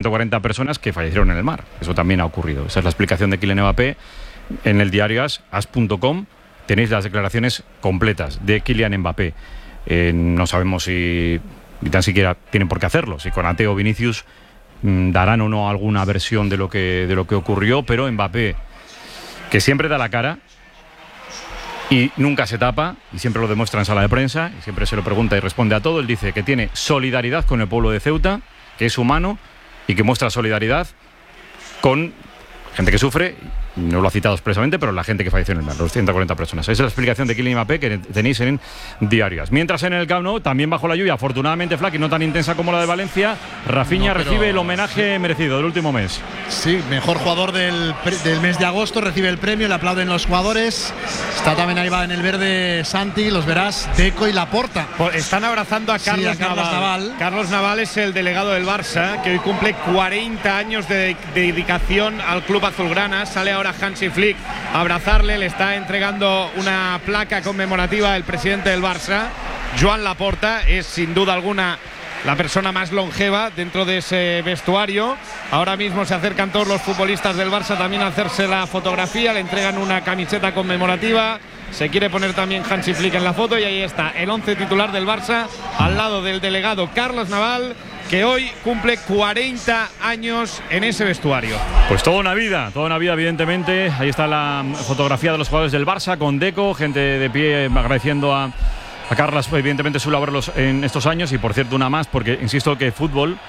140 personas que fallecieron en el mar. Eso también ha ocurrido. Esa es la explicación de Kylian Mbappé. En el diario as.com tenéis las declaraciones completas de Kylian Mbappé. No sabemos si ni tan siquiera tienen por qué hacerlo, si Konaté o Vinicius darán o no alguna versión de lo que ocurrió, pero Mbappé, que siempre da la cara y nunca se tapa, y siempre lo demuestra en sala de prensa, y siempre se lo pregunta y responde a todo. Él dice que tiene solidaridad con el pueblo de Ceuta, que es humano y que muestra solidaridad con gente que sufre. No lo ha citado expresamente, pero la gente que falleció en el mar, los 140 personas. Esa es la explicación de Kylian Mbappé que tenéis en diarios. Mientras en el Camp Nou, también bajo la lluvia, afortunadamente, Flaky, no tan intensa como la de Valencia, Rafinha recibe el homenaje merecido del último mes. Sí, mejor jugador del mes de agosto, recibe el premio, le aplauden los jugadores. Está también ahí va en el verde Santi, los verás, Deco y Laporta. Pues están abrazando a Carlos, sí, a Carlos Naval. Carlos Naval es el delegado del Barça, que hoy cumple 40 años de dedicación al club azulgrana. Sale ahora Hansi Flick a abrazarle, le está entregando una placa conmemorativa el presidente del Barça. Joan Laporta es sin duda alguna la persona más longeva dentro de ese vestuario. Ahora mismo se acercan todos los futbolistas del Barça también a hacerse la fotografía, le entregan una camiseta conmemorativa. Se quiere poner también Hansi Flick en la foto y ahí está el 11 titular del Barça al lado del delegado Carlos Naval, que hoy cumple 40 años en ese vestuario. Pues toda una vida, evidentemente. Ahí está la fotografía de los jugadores del Barça con Deco, gente de pie agradeciendo a Carlos, evidentemente, su labor en estos años. Y por cierto, una más, porque insisto que fútbol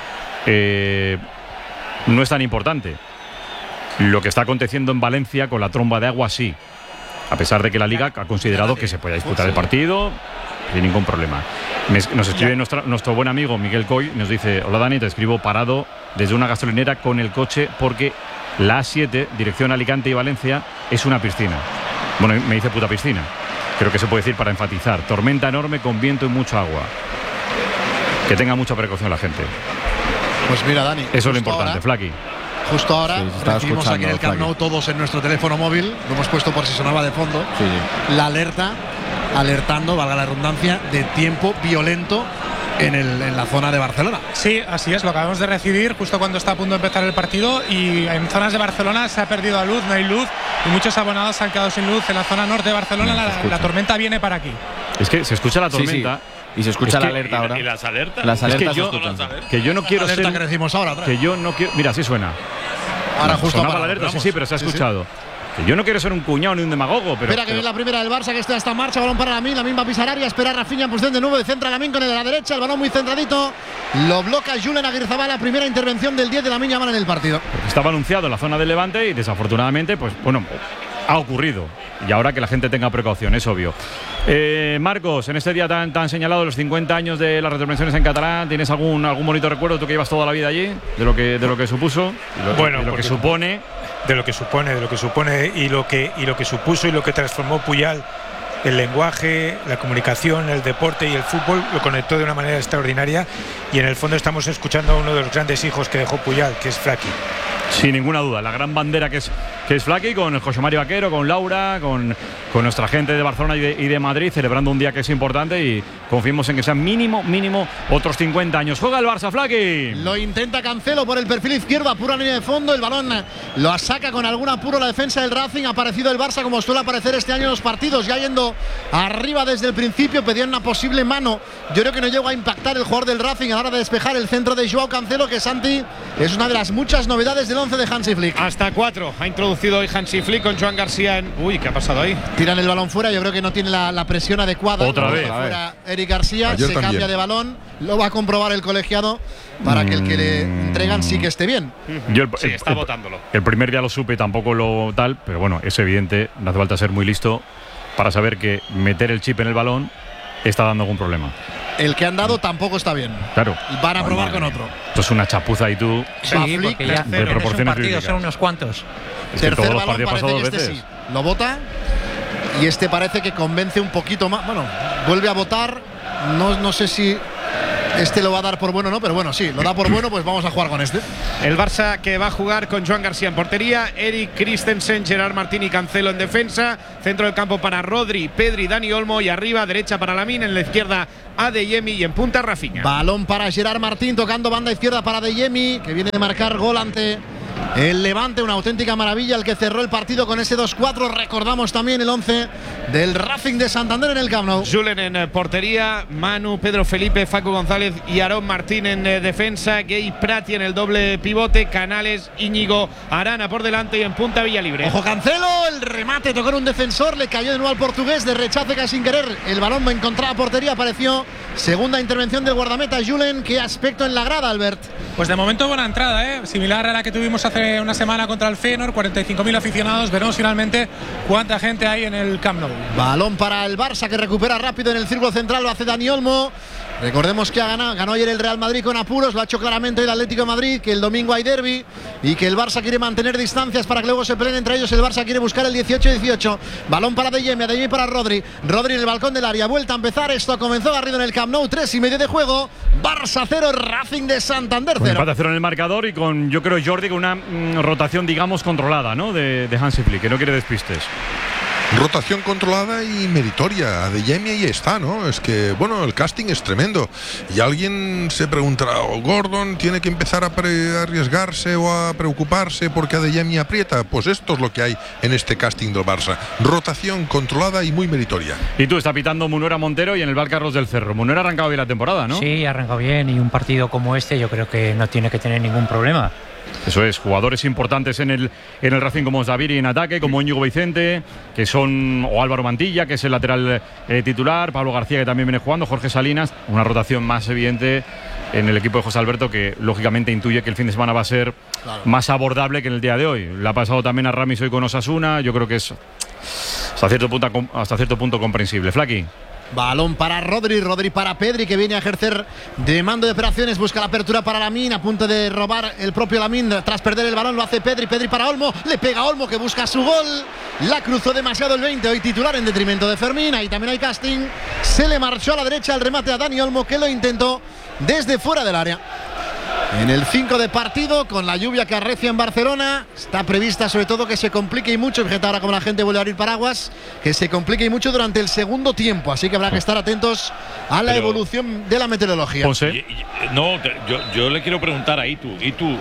no es tan importante. Lo que está aconteciendo en Valencia con la tromba de agua, sí. A pesar de que la Liga ha considerado que se pueda disputar el partido sin ningún problema. Nos escribe nuestro buen amigo Miguel Coy, nos dice: hola Dani, te escribo parado desde una gasolinera con el coche porque la A7, dirección Alicante y Valencia, es una piscina. Bueno, me dice puta piscina. Creo que se puede decir para enfatizar. Tormenta enorme con viento y mucho agua. Que tenga mucha precaución la gente. Pues mira, Dani, eso es lo importante, Flaky. Justo ahora recibimos aquí en el Camp Nou todos en nuestro teléfono móvil, lo hemos puesto por si sonaba de fondo, la alerta, alertando, valga la redundancia, de tiempo violento en la zona de Barcelona. Sí, así es, lo acabamos de recibir justo cuando está a punto de empezar el partido, y en zonas de Barcelona se ha perdido la luz, no hay luz, y muchos abonados se han quedado sin luz. En la zona norte de Barcelona la tormenta viene para aquí. Es que se escucha la tormenta. Sí. Y se escucha la alerta ahora. ¿Y las alertas? Las alertas que yo no quiero ser. Que decimos ahora. Que yo no quiero. Mira, así suena. Ahora justo sonaba la alerta, sí, pero se ha escuchado. Que yo no quiero ser un cuñado ni un demagogo, pero. Espera que viene la primera del Barça, que está en marcha. Balón para Lamine, Lamine va a pisar área. Espera Rafinha en posición de nuevo. Centra Lamine con el de la derecha. El balón muy centradito. Lo bloca Julen Aguirrezabala. Primera intervención del 10 de Lamine Yamal en el partido. Estaba anunciado en la zona del Levante y desafortunadamente, pues bueno, ha ocurrido. Y ahora que la gente tenga precaución, es obvio. Marcos, en este día tan señalado, los 50 años de las retransmisiones en catalán, ¿tienes algún bonito recuerdo, tú que llevas toda la vida allí, de lo que supuso, de lo que supone? De lo que supone y lo que supuso y lo que transformó Puyal, el lenguaje, la comunicación, el deporte y el fútbol, lo conectó de una manera extraordinaria, y en el fondo estamos escuchando a uno de los grandes hijos que dejó Puyal, que es Flaky. Sin ninguna duda, la gran bandera que es Flaky, con el José Mario Vaquero, con Laura, con nuestra gente de Barcelona y de Madrid, celebrando un día que es importante, y confiemos en que sean mínimo otros 50 años. Juega el Barça, Flaky. Lo intenta Cancelo por el perfil izquierdo, apura línea de fondo, el balón lo saca con algún apuro la defensa del Racing. Ha aparecido el Barça como suele aparecer este año en los partidos, ya yendo arriba desde el principio, pedían una posible mano. Yo creo que no llegó a impactar el jugador del Racing a la hora de despejar el centro de Joao Cancelo, que Santi es una de las muchas novedades del 11 de Hansi Flick. Hasta 4 ha introducido hoy Hansi Flick con Joan García en… Uy, ¿qué ha pasado ahí? Tiran el balón fuera, yo creo que no tiene la presión adecuada. Otra vez. Fuera Eric García, se cambia de balón, lo va a comprobar el colegiado para que el que le entregan sí que esté bien. Yo está votándolo. El primer día lo supe, tampoco lo tal, pero bueno, es evidente, no hace falta ser muy listo para saber que meter el chip en el balón está dando algún problema. El que han dado tampoco está bien. Claro. Van a probar con otro. Esto es una chapuza y tú. Sí, porque ya de proporciones partidos son unos cuantos. Es que todos los partidos pasados dos veces. Sí. Lo vota y este parece que convence un poquito más. Bueno, vuelve a votar. No sé si Este lo va a dar por bueno, ¿no? Pero bueno, sí, lo da por bueno, pues vamos a jugar con este. El Barça que va a jugar con Joan García en portería, Eric Christensen, Gerard Martín y Cancelo en defensa, centro del campo para Rodri, Pedri, Dani Olmo y arriba derecha para Lamine, en la izquierda Adeyemi y en punta Rafinha. Balón para Gerard Martín, tocando banda izquierda para Adeyemi, que viene de marcar gol ante el Levante, una auténtica maravilla el que cerró el partido con ese 2-4. Recordamos también el 11 del Racing de Santander en el Camp Nou. Julen en portería, Manu, Pedro Felipe, Facu González y Aarón Martín en defensa, Gay Prati en el doble pivote, Canales, Íñigo, Arana por delante y en punta Villalibre. Ojo Cancelo, el remate tocó en un defensor, le cayó de nuevo al portugués, de rechace casi sin querer, el balón encontraba portería, apareció segunda intervención del guardameta Julen. ¿Qué aspecto en la grada, Albert? Pues de momento buena entrada, similar a la que tuvimos hace una semana contra el Feyenoord, 45.000 aficionados. Veremos finalmente cuánta gente hay en el Camp Nou. Balón para el Barça, que recupera rápido en el círculo central, lo hace Dani Olmo. Recordemos que ganó ayer el Real Madrid con apuros, lo ha hecho claramente el Atlético de Madrid, que el domingo hay derbi y que el Barça quiere mantener distancias para que luego se peleen entre ellos. El Barça quiere buscar el 18-18. Balón para Adeyemi para Rodri. Rodri en el balcón del área, vuelta a empezar. Esto comenzó Garrido en el Camp Nou, 3:30 de juego. Barça 0, Racing de Santander 0. Empate a 0 en el marcador y con, yo creo, Jordi, con una rotación, digamos, controlada, ¿no? De Hansi Flick, que no quiere despistes. Rotación controlada y meritoria. Adeyemi ahí está, ¿no? Es que, bueno, el casting es tremendo. Y alguien se preguntará, ¿Gordon tiene que empezar a arriesgarse o a preocuparse porque Adeyemi aprieta? Pues esto es lo que hay en este casting del Barça. Rotación controlada y muy meritoria. Y tú, está pitando Munera Montero y en el Val Carlos del Cerro. Munera ha arrancado bien la temporada, ¿no? Sí, ha arrancado bien, y un partido como este yo creo que no tiene que tener ningún problema. Eso es, jugadores importantes en el Racing como Zaviri en ataque, como Íñigo Vicente, que son, o Álvaro Mantilla, que es el lateral titular, Pablo García, que también viene jugando, Jorge Salinas, una rotación más evidente en el equipo de José Alberto, que lógicamente intuye que el fin de semana va a ser más abordable que en el día de hoy. Le ha pasado también a Ramis hoy con Osasuna, yo creo que es hasta cierto punto comprensible. Flaqui. Balón para Rodri para Pedri, que viene a ejercer de mando de operaciones, busca la apertura para Lamine, a punto de robar el propio Lamine tras perder el balón, lo hace Pedri para Olmo, le pega a Olmo, que busca su gol, la cruzó demasiado el 20, hoy titular en detrimento de Fermín. Ahí también hay casting, se le marchó a la derecha el remate a Dani Olmo, que lo intentó desde fuera del área. En el 5 de partido, con la lluvia que arrecia en Barcelona, está prevista sobre todo que se complique y mucho, fíjate ahora como la gente vuelve a abrir paraguas, que se complique y mucho durante el segundo tiempo, así que habrá que estar atentos a la evolución de la meteorología. Yo le quiero preguntar a Itu,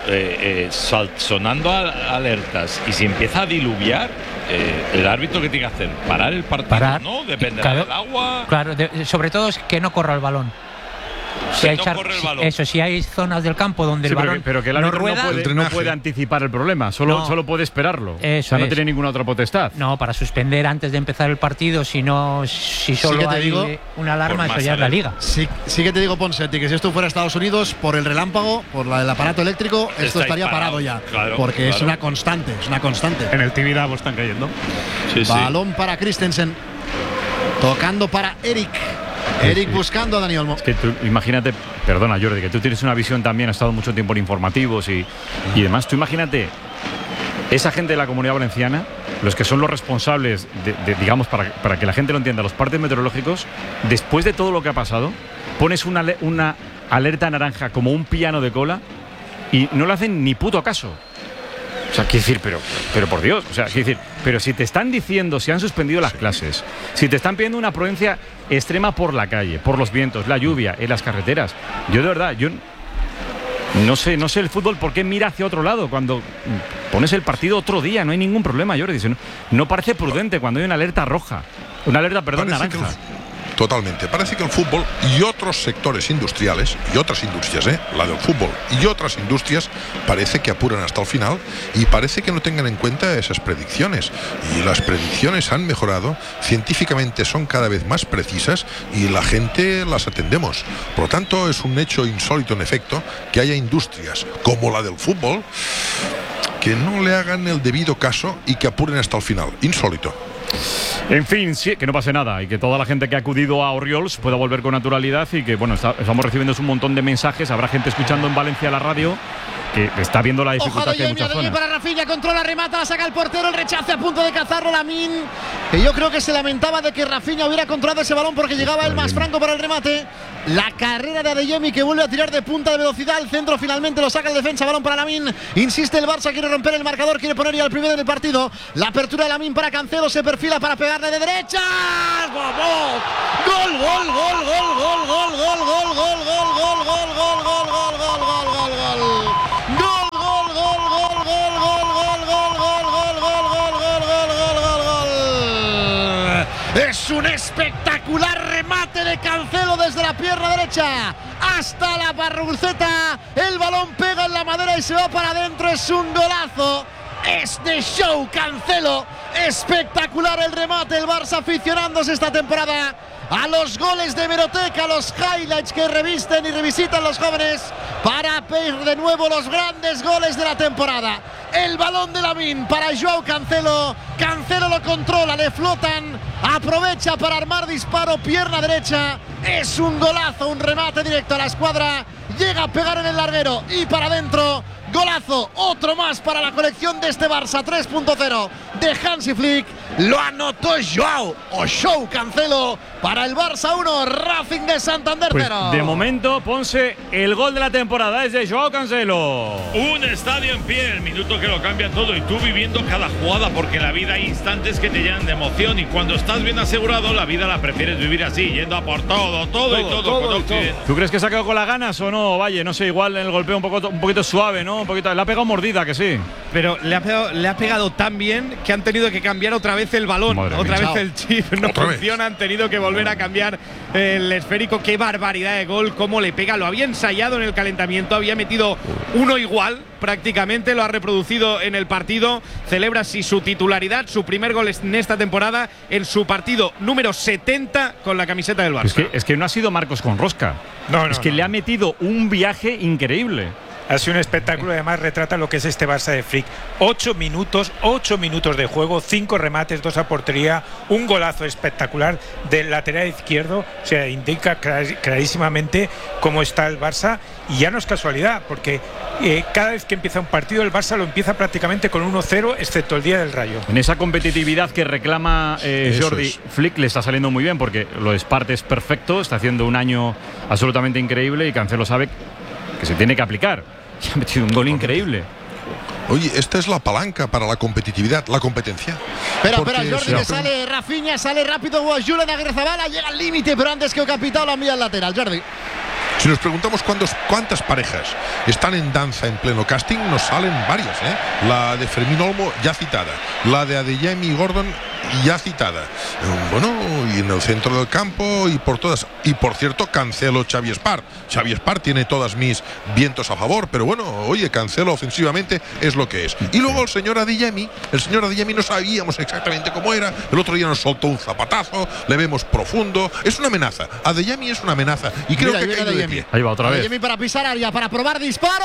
sonando alertas, y si empieza a diluviar, el árbitro, ¿qué tiene que hacer? ¿Parar el partido? Parar. ¿No? Dependerá del agua. Claro, sobre todo es que no corra el balón. Si hay si hay zonas del campo donde el balón pero que el árbitro no puede anticipar el problema, solo puede esperarlo. No tiene ninguna otra potestad. No, para suspender antes de empezar el partido, si solo hay una alarma, eso ya es la liga. Sí que te digo, Ponsetti, que si esto fuera Estados Unidos, por el relámpago, por el aparato eléctrico, esto estaría parado ya. Porque es una constante, En el Tibidabo están cayendo. Balón para Christensen, tocando para Eric buscando a Dani Olmo. Es que tú, imagínate, perdona Jordi, que tú tienes una visión también, has estado mucho tiempo en informativos y demás. Tú imagínate, esa gente de la Comunidad Valenciana, los que son los responsables, digamos, para que la gente lo entienda, los partes meteorológicos, después de todo lo que ha pasado, pones una alerta naranja como un piano de cola y no le hacen ni puto caso. O sea, quiero decir, pero por Dios, o sea, quiero decir, pero si te están diciendo, si han suspendido las clases, si te están pidiendo una prudencia extrema por la calle, por los vientos, la lluvia, en las carreteras, yo de verdad, no sé el fútbol por qué mira hacia otro lado cuando pones el partido otro día, no hay ningún problema, Jordi. No parece prudente cuando hay una alerta roja, naranja. Totalmente. Parece que el fútbol y otros sectores industriales, y otras industrias, la del fútbol y otras industrias, parece que apuran hasta el final y parece que no tengan en cuenta esas predicciones. Y las predicciones han mejorado, científicamente son cada vez más precisas y la gente las atendemos. Por lo tanto, es un hecho insólito, en efecto, que haya industrias como la del fútbol que no le hagan el debido caso y que apuren hasta el final. Insólito. En fin, sí, que no pase nada y que toda la gente que ha acudido a Oriols pueda volver con naturalidad y que, bueno, estamos recibiendo un montón de mensajes. Habrá gente escuchando en Valencia la radio que está viendo la dificultad que hay en muchas zonas. Para Rafinha, controla, remata, la saca el portero, el rechace a punto de cazarlo Lamine, que yo creo que se lamentaba de que Rafinha hubiera controlado ese balón porque llegaba él más franco para el remate. La carrera de Adeyemi, que vuelve a tirar de punta de velocidad. El centro finalmente lo saca el defensa. Balón para Lamine. Insiste el Barça, quiere romper el marcador, quiere poner ya el primero en el partido. La apertura de Lamine para Cancelo, se perfila para pegarle de derecha. ¡Gol! ¡Gol, gol, gol, gol, gol, gol, gol, gol, gol, gol, gol, gol, gol, gol, gol, gol, gol, gol, gol. Es un espectacular remate de Cancelo desde la pierna derecha hasta la barruceta. El balón pega en la madera y se va para adentro. Es un golazo. Es de show Cancelo. Espectacular el remate. El Barça aficionándose esta temporada a los goles de hemeroteca, a los highlights que revisten y revisitan los jóvenes para ver de nuevo los grandes goles de la temporada. El balón de Lamine para Joao Cancelo. Cancelo lo controla, le flotan, aprovecha para armar disparo, pierna derecha. Es un golazo, un remate directo a la escuadra. Llega a pegar en el larguero y para adentro. Golazo, otro más para la colección de este Barça 3.0 de Hansi Flick. Lo anotó Joao Cancelo para el Barça 1, Racing de Santander 0. Pues de momento, Ponce, el gol de la temporada es de Joao Cancelo. Un estadio en pie, el minuto que lo cambia todo y tú viviendo cada jugada, porque en la vida hay instantes que te llenan de emoción y cuando estás bien asegurado, la vida la prefieres vivir así, yendo a por todo. ¿Tú crees que se ha quedado con las ganas o no, Valle? No sé, igual en el golpeo un poquito suave, ¿no? Un poquito, le ha pegado mordida, que sí. Pero le ha pegado tan bien que han tenido que cambiar otra vez el balón. Otra vez el chip no funciona, han tenido que volver a cambiar el esférico. Qué barbaridad de gol, cómo le pega. Lo había ensayado en el calentamiento, había metido uno igual prácticamente, lo ha reproducido en el partido. Celebra así su titularidad, su primer gol en esta temporada en su partido número 70 con la camiseta del Barça. Es que no ha sido Marcos con rosca. Le ha metido un viaje increíble. Ha sido un espectáculo, además retrata lo que es este Barça de Flick. 8 minutos de juego, 5 remates, 2 a portería, un golazo espectacular del lateral izquierdo. O sea, indica clarísimamente cómo está el Barça. Y ya no es casualidad, porque cada vez que empieza un partido, el Barça lo empieza prácticamente con 1-0, excepto el día del Rayo. En esa competitividad que reclama Jordi, Flick le está saliendo muy bien, porque lo de Espart es perfecto, está haciendo un año absolutamente increíble y Cancelo sabe que se tiene que aplicar. Ha metido un gol increíble. Oye, esta es la palanca para la competitividad, la competencia. Espera, Jordi, que sale Rafinha, sale rápido Julen Agrezabala, llega al límite, pero antes que Capitao la envía al lateral. Jordi. Si nos preguntamos cuántas parejas están en danza en pleno casting, nos salen varias, ¿eh? La de Fermín Olmo ya citada, la de Adeyemi y Gordon ya citada. Bueno, y en el centro del campo y por todas. Y por cierto, Cancelo, Xavi Espart. Xavi Espart tiene todas mis vientos a favor, pero bueno, oye, Cancelo ofensivamente es lo que es. Y luego el señor Adeyemi no sabíamos exactamente cómo era. El otro día nos soltó un zapatazo, le vemos profundo. Es una amenaza. Adeyemi es una amenaza. Y creo que ha caído de pie. Ahí va otra vez. Adeyemi para pisar área, para probar disparo.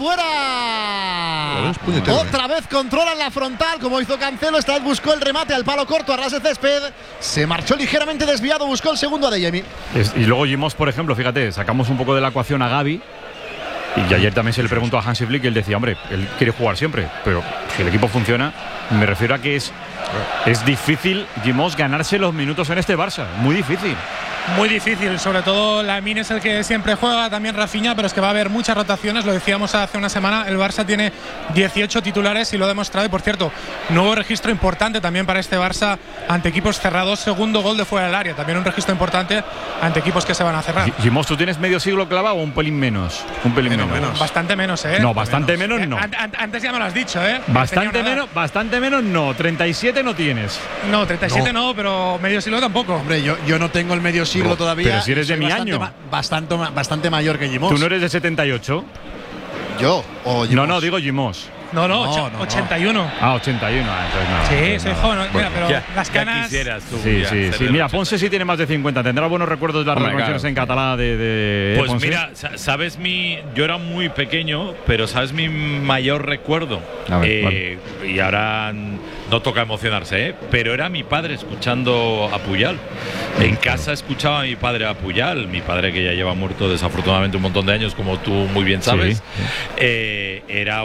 ¡Fuera! Otra vez controlan la frontal, como hizo Cancelo. Esta vez buscó el remate al palo corto, a ras de césped. Se marchó ligeramente desviado, buscó el segundo Adeyemi. Y luego Gimos, por ejemplo, fíjate, sacamos un poco de la ecuación a Gavi. Y ayer también se le preguntó a Hansi Flick y él decía, hombre, él quiere jugar siempre, pero si el equipo funciona, me refiero a que es difícil, Gimos, ganarse los minutos en este Barça. Muy difícil. Muy difícil, sobre todo Lamine es el que siempre juega, también Rafinha, pero es que va a haber muchas rotaciones, lo decíamos hace una semana, el Barça tiene 18 titulares y lo ha demostrado, y por cierto, nuevo registro importante también para este Barça ante equipos cerrados, segundo gol de fuera del área, también un registro importante ante equipos que se van a cerrar. Gimos, ¿tú tienes medio siglo clavado o un pelín menos? Un pelín menos. Bastante menos, ¿eh? No, bastante menos no. Antes ya me lo has dicho, ¿eh? Bastante menos no, 37 no tienes. No, 37 no, pero medio siglo tampoco. Hombre, yo no tengo el medio siglo todavía. Pero si eres de mi año. Bastante mayor que Gimos. ¿Tú no eres de 78? ¿Yo o Gimos? No, digo Gimos. No, 81. Ah, 81. Entonces no. Sí, soy joven. Mira, pero ya, las canas. Quisieras tú, sí. Mira, Ponce sí tiene más de 50. Tendrá buenos recuerdos de las reuniones en catalán de Pues Ponce. mira, ¿sabes yo era muy pequeño, pero ¿sabes mi mayor recuerdo? A ver, vale. Y ahora no toca emocionarse, pero era mi padre escuchando a Puyal. En casa escuchaba a mi padre a Puyal, mi padre que ya lleva muerto desafortunadamente un montón de años, como tú muy bien sabes. Era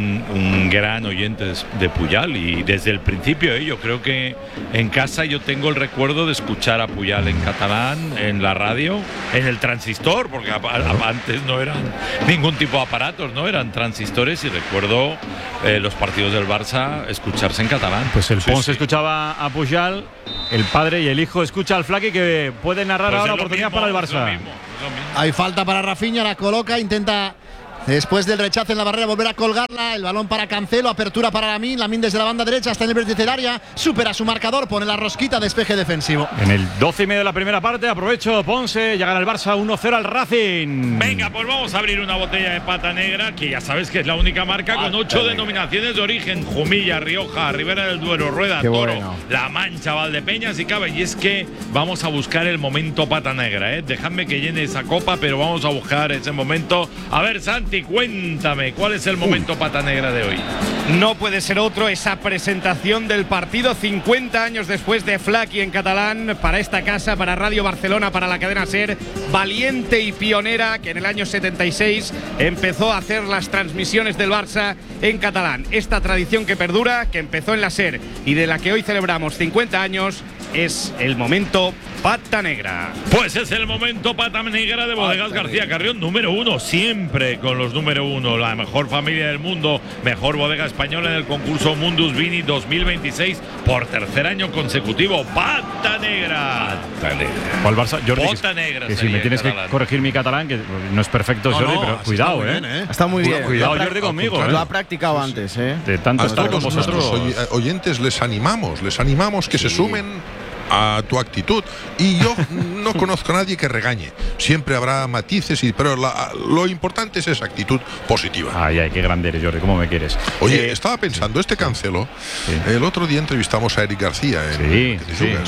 un gran oyente de Puyal, y desde el principio yo creo que en casa yo tengo el recuerdo de escuchar a Puyal en catalán, en la radio, en el transistor, porque antes no eran ningún tipo de aparatos, no eran transistores, y recuerdo los partidos del Barça escucharse en catalán. Pues el Pons escuchaba a Puyal, el padre y el hijo escucha al Flaqui, que puede narrar ahora oportunidad para el Barça. Hay falta para Rafinha, la coloca, intenta después del rechazo en la barrera volver a colgarla, el balón para Cancelo, apertura para Lamine desde la banda derecha hasta en el vértice del área, supera su marcador, pone la rosquita, despeje defensivo. En el 12:30 de la primera parte, aprovecho Ponce, llega el Barça 1-0 al Racing. Venga, pues vamos a abrir una botella de pata negra, que ya sabes que es la única marca con 8 denominaciones de origen: Jumilla, Rioja, Ribera del Duero, Rueda, Toro, bueno, La Mancha, Valdepeñas y Cava. Y es que vamos a buscar el momento pata negra, Dejadme que llene esa copa, pero vamos a buscar ese momento. A ver, Santi, cuéntame, ¿cuál es el momento pata negra de hoy? No puede ser otro, esa presentación del partido 50 años después de Flaqui en catalán, para esta casa, para Radio Barcelona, para la cadena SER, valiente y pionera, que en el año 76 empezó a hacer las transmisiones del Barça en catalán. Esta tradición que perdura, que empezó en la SER y de la que hoy celebramos 50 años, es el momento pata negra. Pues es el momento pata negra de Bodegas García Carrión, número 1, siempre con los número 1, la mejor familia del mundo, mejor bodega española en el concurso Mundus Vini 2026 por tercer año consecutivo. Pata negra. Pata negra. ¿Cuál Barça? Jordi, pata negra. Que si me tienes catalán que corregir mi catalán, que no es perfecto, Jordi, pero cuidado, Está muy bien. Cuidado, Jordi, conmigo. Lo ha practicado antes, De tanto estar con vosotros. Oyentes les animamos que se sumen a tu actitud, y yo no conozco a nadie que regañe, siempre habrá matices, pero lo importante es esa actitud positiva. Ay, qué grande eres, Jordi, ¿cómo me quieres? Oye, estaba pensando, Cancelo, el otro día entrevistamos a Eric García y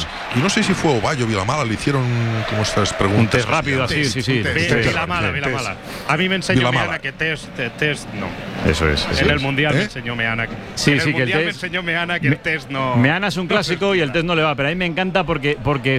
no sé si fue Ovalle o Vilamala, le hicieron como estas preguntas. Un test rápido así, Vilamala. A mí me enseñó Meana que test no. Eso es. En el Mundial me enseñó Meana que el test me test no. Meana es un clásico y el test no le va, pero a mí me encanta porque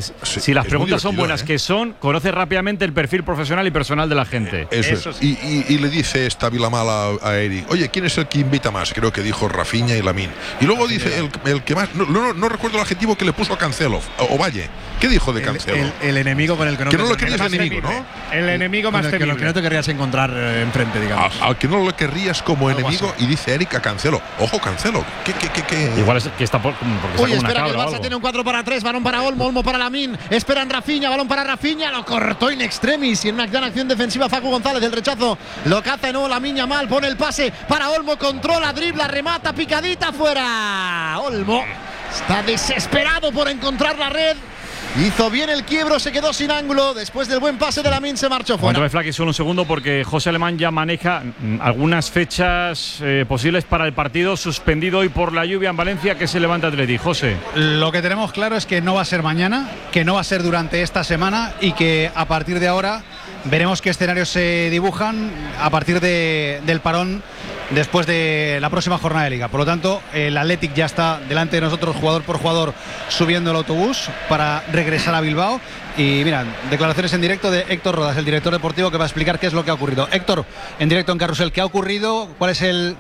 si las preguntas son buenas, que son, conoce rápidamente el perfil profesional y personal de la gente. Eso sí. Y le dice esta Vilamala a Eric: oye, ¿quién es el que invita más? Creo que dijo Rafinha y Lamine. Y luego dice el que más, no recuerdo el adjetivo que le puso a Cancelo, o Valle. ¿Qué dijo de Cancelo? El enemigo con el que no lo querías enemigo, ¿no? El enemigo más temible. Que no te querrías encontrar enfrente, digamos. Al que no lo querrías como enemigo, y dice Eric a Cancelo: ojo, Cancelo, ¿qué? Igual es que está porque uy, espera, que el Barça tiene un 4-3, balón para Olmo para Lamine, esperan Rafinha, balón para Rafinha, lo cortó in extremis, y en una gran acción defensiva Facu González, el rechazo lo caza de nuevo Lamine mal, pone el pase para Olmo, controla, dribla, remata, picadita, fuera. Olmo está desesperado por encontrar la red. Hizo bien el quiebro, se quedó sin ángulo. Después del buen pase de Lamine se marchó fuera. Cuando Flaqui, solo un segundo, porque José Alemán ya maneja algunas fechas posibles para el partido suspendido hoy por la lluvia en Valencia, que se levanta Atleti. José. Lo que tenemos claro es que no va a ser mañana, que no va a ser durante esta semana, y que a partir de ahora veremos qué escenarios se dibujan a partir del parón después de la próxima jornada de Liga. Por lo tanto, el Athletic ya está delante de nosotros, jugador por jugador, subiendo el autobús para regresar a Bilbao. Y mira, declaraciones en directo de Héctor Rodas, el director deportivo, que va a explicar qué es lo que ha ocurrido. Héctor, en directo en Carrusel, ¿qué ha ocurrido? ¿Cuál es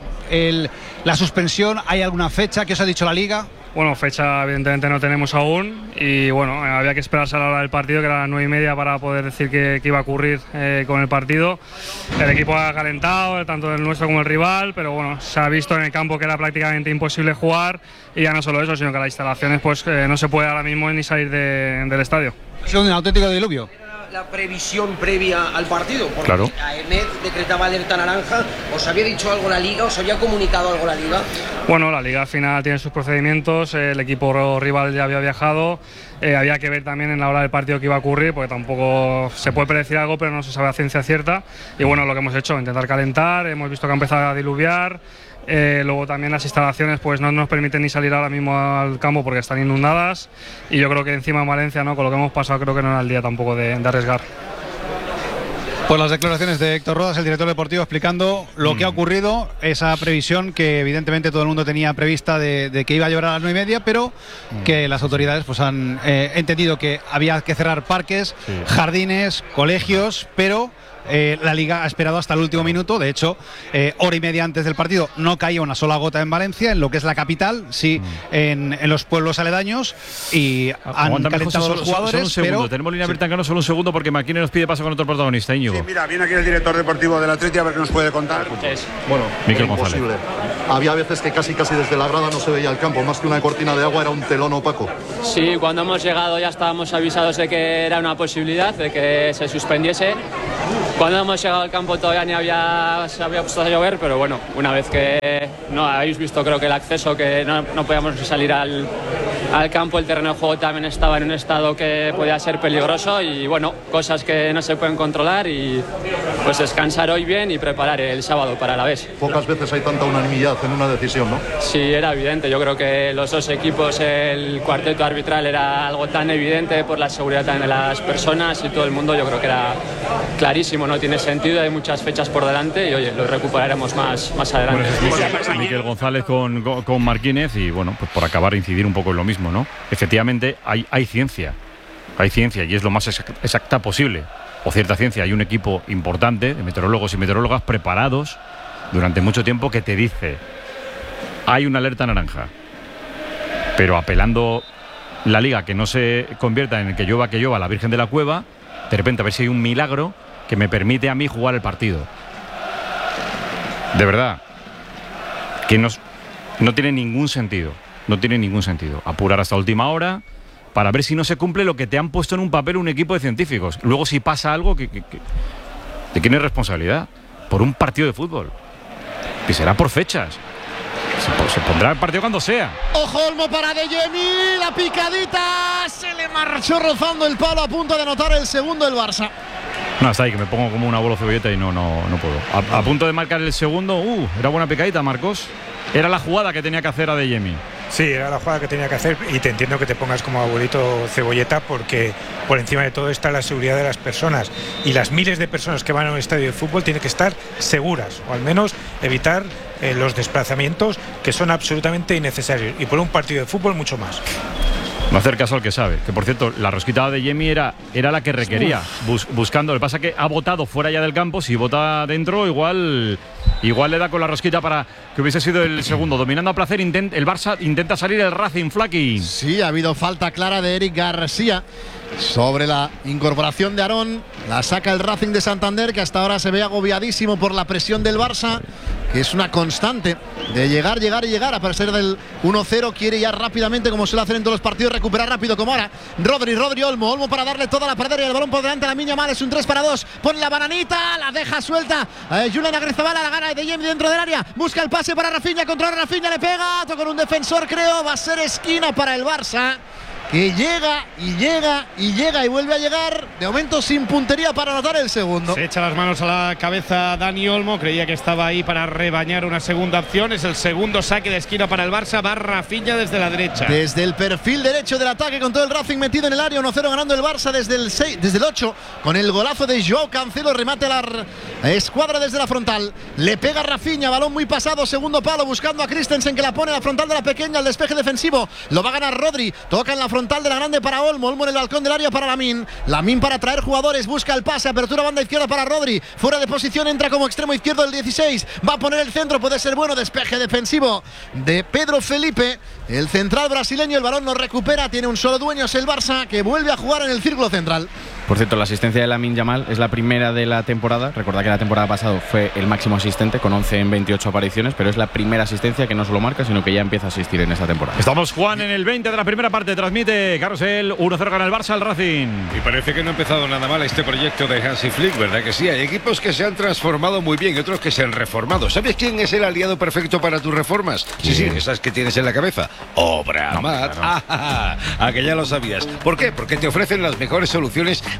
la suspensión? ¿Hay alguna fecha? ¿Qué os ha dicho la Liga? Bueno, fecha evidentemente no tenemos aún, y bueno, había que esperarse a la hora del partido, que era las 9:30, para poder decir qué iba a ocurrir con el partido. El equipo ha calentado, tanto el nuestro como el rival, pero bueno, se ha visto en el campo que era prácticamente imposible jugar, y ya no solo eso, sino que las instalaciones pues no se puede ahora mismo ni salir del estadio. Ha sido un auténtico diluvio. La previsión previa al partido, porque claro, AEMED decretaba alerta naranja. ¿Os había dicho algo la Liga? ¿Os había comunicado algo la Liga? Bueno, la Liga al final tiene sus procedimientos, el equipo rival ya había viajado, había que ver también en la hora del partido qué iba a ocurrir, porque tampoco se puede predecir algo, pero no se sabe a ciencia cierta. Y bueno, lo que hemos hecho, intentar calentar, hemos visto que ha empezado a diluviar. Luego también las instalaciones pues no nos permiten ni salir ahora mismo al campo porque están inundadas, y yo creo que encima en Valencia, ¿no?, con lo que hemos pasado, creo que no era el día tampoco de arriesgar. Pues las declaraciones de Héctor Rodas, el director deportivo, explicando lo que ha ocurrido, esa previsión que evidentemente todo el mundo tenía prevista de que iba a llover a las 9:30, pero que las autoridades pues han entendido que había que cerrar parques, jardines, colegios, pero la Liga ha esperado hasta el último minuto. De hecho, hora y media antes del partido no caía una sola gota en Valencia, en lo que es la capital, sí, en los pueblos aledaños, y han calentado los jugadores. Solo un segundo, pero tenemos línea abierta en Cano, solo un segundo, porque Marquines nos pide paso con otro protagonista, Íñigo. Sí, mira, viene aquí el director deportivo del Atleti a ver qué nos puede contar. Bueno, Miquel González. imposible. Había veces que casi desde la grada no se veía el campo, más que una cortina de agua era un telón opaco. Sí, cuando hemos llegado ya estábamos avisados de que era una posibilidad, de que se suspendiese. Cuando hemos llegado al campo todavía se había puesto a llover, pero bueno, una vez que no habéis visto, creo que el acceso, que no podíamos salir al campo, el terreno de juego también estaba en un estado que podía ser peligroso, y bueno, cosas que no se pueden controlar, y pues descansar hoy bien y preparar el sábado para la vez. Pocas veces hay tanta unanimidad en una decisión, ¿no? Sí, era evidente. Yo creo que los dos equipos, el cuarteto arbitral era algo tan evidente por la seguridad también de las personas y todo el mundo. Yo creo que era clarísimo, no tiene sentido, hay muchas fechas por delante y oye, lo recuperaremos más adelante. Bueno, Miquel González con Marquínez, y bueno, pues por acabar incidir un poco en lo mismo, ¿no? Efectivamente hay ciencia y es lo más exacta posible, o cierta ciencia. Hay un equipo importante de meteorólogos y meteorólogas preparados durante mucho tiempo que te dice: hay una alerta naranja, pero apelando la Liga que no se convierta en el que llueva la Virgen de la Cueva, de repente a ver si hay un milagro que me permite a mí jugar el partido. De verdad, que no tiene ningún sentido. No tiene ningún sentido apurar hasta última hora para ver si no se cumple lo que te han puesto en un papel un equipo de científicos. Luego, si pasa algo, ¿de quién es responsabilidad? Por un partido de fútbol. Que será por fechas. Se pondrá el partido cuando sea. Ojo, Olmo para De Jemi, la picadita, se le marchó rozando el palo, a punto de anotar el segundo el Barça. No, hasta ahí, que me pongo como una bola cebolleta y no puedo. A punto de marcar el segundo, era buena picadita, Marcos. Era la jugada que tenía que hacer a De Jemi. Sí, era la jugada que tenía que hacer, y te entiendo que te pongas como abuelito cebolleta, porque por encima de todo está la seguridad de las personas, y las miles de personas que van a un estadio de fútbol tienen que estar seguras, o al menos evitar los desplazamientos, que son absolutamente innecesarios, y por un partido de fútbol mucho más. No hacer caso al que sabe. Que por cierto, la rosquita de Jemi era la que requería, buscando. Lo que pasa es que ha votado fuera ya del campo. Si vota dentro, igual le da con la rosquita para que hubiese sido el segundo. Dominando a placer, el Barça intenta salir el Racing, Flaky. Sí, ha habido falta clara de Eric García sobre la incorporación de Aarón. La saca el Racing de Santander, que hasta ahora se ve agobiadísimo por la presión del Barça, que es una constante de llegar, a pesar del 1-0, quiere ya rápidamente, como suele hacer en todos los partidos, recuperar rápido, como ahora Rodri, Olmo para darle toda la pradera y el balón por delante a la Miña Mal. Es un 3-2, pone la bananita, la deja suelta Julen Agrizabala, la gana de Jemi dentro del área, busca el pase para Rafinha, controla Rafinha, le pega, toca con un defensor, creo, va a ser esquina para el Barça, que llega y vuelve a llegar, de momento sin puntería para anotar el segundo. Se echa las manos a la cabeza Dani Olmo, creía que estaba ahí para rebañar una segunda opción. Es el segundo saque de esquina para el Barça, va Rafinha desde la derecha. Desde el perfil derecho del ataque, con todo el Racing metido en el área, 1-0 ganando el Barça desde el 8, con el golazo de Joao Cancelo, remate a la escuadra desde la frontal, le pega Rafinha, balón muy pasado, segundo palo, buscando a Christensen, que la pone a la frontal de la pequeña, el despeje defensivo, lo va a ganar Rodri, toca en la frontal de la grande para Olmo en el balcón del área para Lamine para traer jugadores, busca el pase, apertura banda izquierda para Rodri, fuera de posición, entra como extremo izquierdo el 16, va a poner el centro, puede ser bueno, despeje defensivo de Pedro Felipe, el central brasileño, el balón no recupera, tiene un solo dueño, es el Barça, que vuelve a jugar en el círculo central. Por cierto, la asistencia de Lamine Yamal es la primera de la temporada. Recuerda que la temporada pasada fue el máximo asistente con 11 en 28 apariciones, pero es la primera asistencia que no solo marca, sino que ya empieza a asistir en esta temporada. Estamos, Juan, en el 20 de la primera parte. Transmite Carrusel, 1-0 gana el Barça al Racing. Y parece que no ha empezado nada mal este proyecto de Hansi Flick, ¿verdad que sí? Hay equipos que se han transformado muy bien y otros que se han reformado. ¿Sabes quién es el aliado perfecto para tus reformas? Sí, esas que tienes en la cabeza. Obramat. No. Que ya lo sabías. ¿Por qué? Porque te ofrecen las mejores soluciones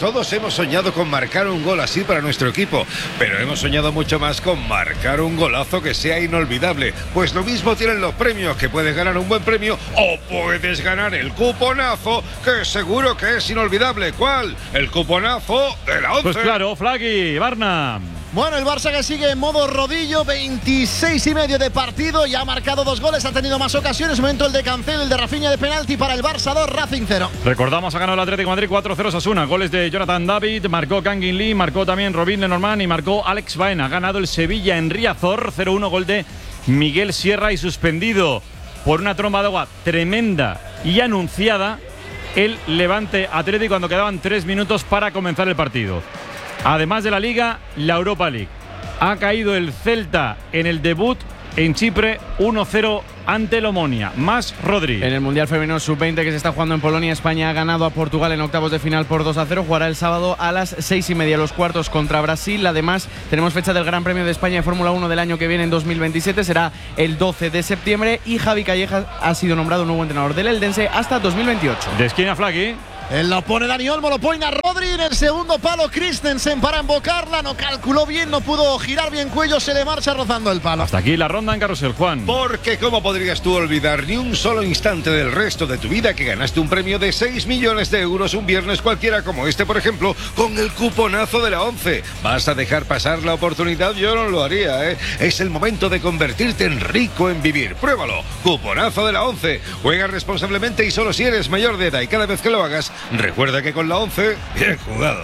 todos hemos soñado con marcar un gol así para nuestro equipo, pero hemos soñado mucho más con marcar un golazo que sea inolvidable. Pues lo mismo tienen los premios, que puedes ganar un buen premio o puedes ganar el cuponazo, que seguro que es inolvidable. ¿Cuál? El cuponazo de la 11. Pues claro, Flaqui, Barna. Bueno, el Barça que sigue en modo rodillo, 26,5 de partido, ya ha marcado 2 goles, ha tenido más ocasiones. Momento el de Cancelo, el de Rafinha de penalti para el Barça 2, Racing 0. Recordamos, ha ganado el Atlético de Madrid 4-0 Osasuna. Goles de Jonathan David, marcó Kangin Lee, marcó también Robin Lenormand y marcó Alex Baena. Ha ganado el Sevilla en Riazor 0-1, gol de Miguel Sierra, y suspendido por una tromba de agua tremenda y anunciada el Levante Atlético cuando quedaban 3 minutos para comenzar el partido. Además de la Liga, la Europa League. Ha caído el Celta en el debut en Chipre 1-0 ante el Omonia. Más Rodri. En el Mundial Femenino Sub-20 que se está jugando en Polonia, España ha ganado a Portugal en octavos de final por 2-0. Jugará el sábado a las 6:30 los cuartos contra Brasil. Además, tenemos fecha del Gran Premio de España de Fórmula 1 del año que viene en 2027. Será el 12 de septiembre y Javi Callejas ha sido nombrado nuevo entrenador del Eldense hasta 2028. De esquina, Flaqui. Él lo pone Dani Olmo, lo pone a Rodri en el segundo palo. Christensen para embocarla, no calculó bien, no pudo girar bien cuello, se le marcha rozando el palo. Hasta aquí la ronda en Carrusel, Juan. Porque ¿cómo podrías tú olvidar ni un solo instante del resto de tu vida que ganaste un premio de 6 millones de euros un viernes cualquiera como este, por ejemplo, con el cuponazo de la 11? ¿Vas a dejar pasar la oportunidad? Yo no lo haría, ¿eh? Es el momento de convertirte en rico en vivir. Pruébalo. Cuponazo de la 11. Juega responsablemente y solo si eres mayor de edad, y cada vez que lo hagas, recuerda que con la 11, bien jugado.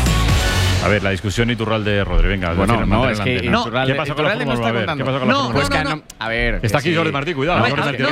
A ver, la discusión Iturralde Rodri, venga. Bueno, no, es que ¿Qué pasa con la Fórmula 1? ¿Qué pasa con la Fórmula 1? A ver, está aquí Jordi Martí, cuidado.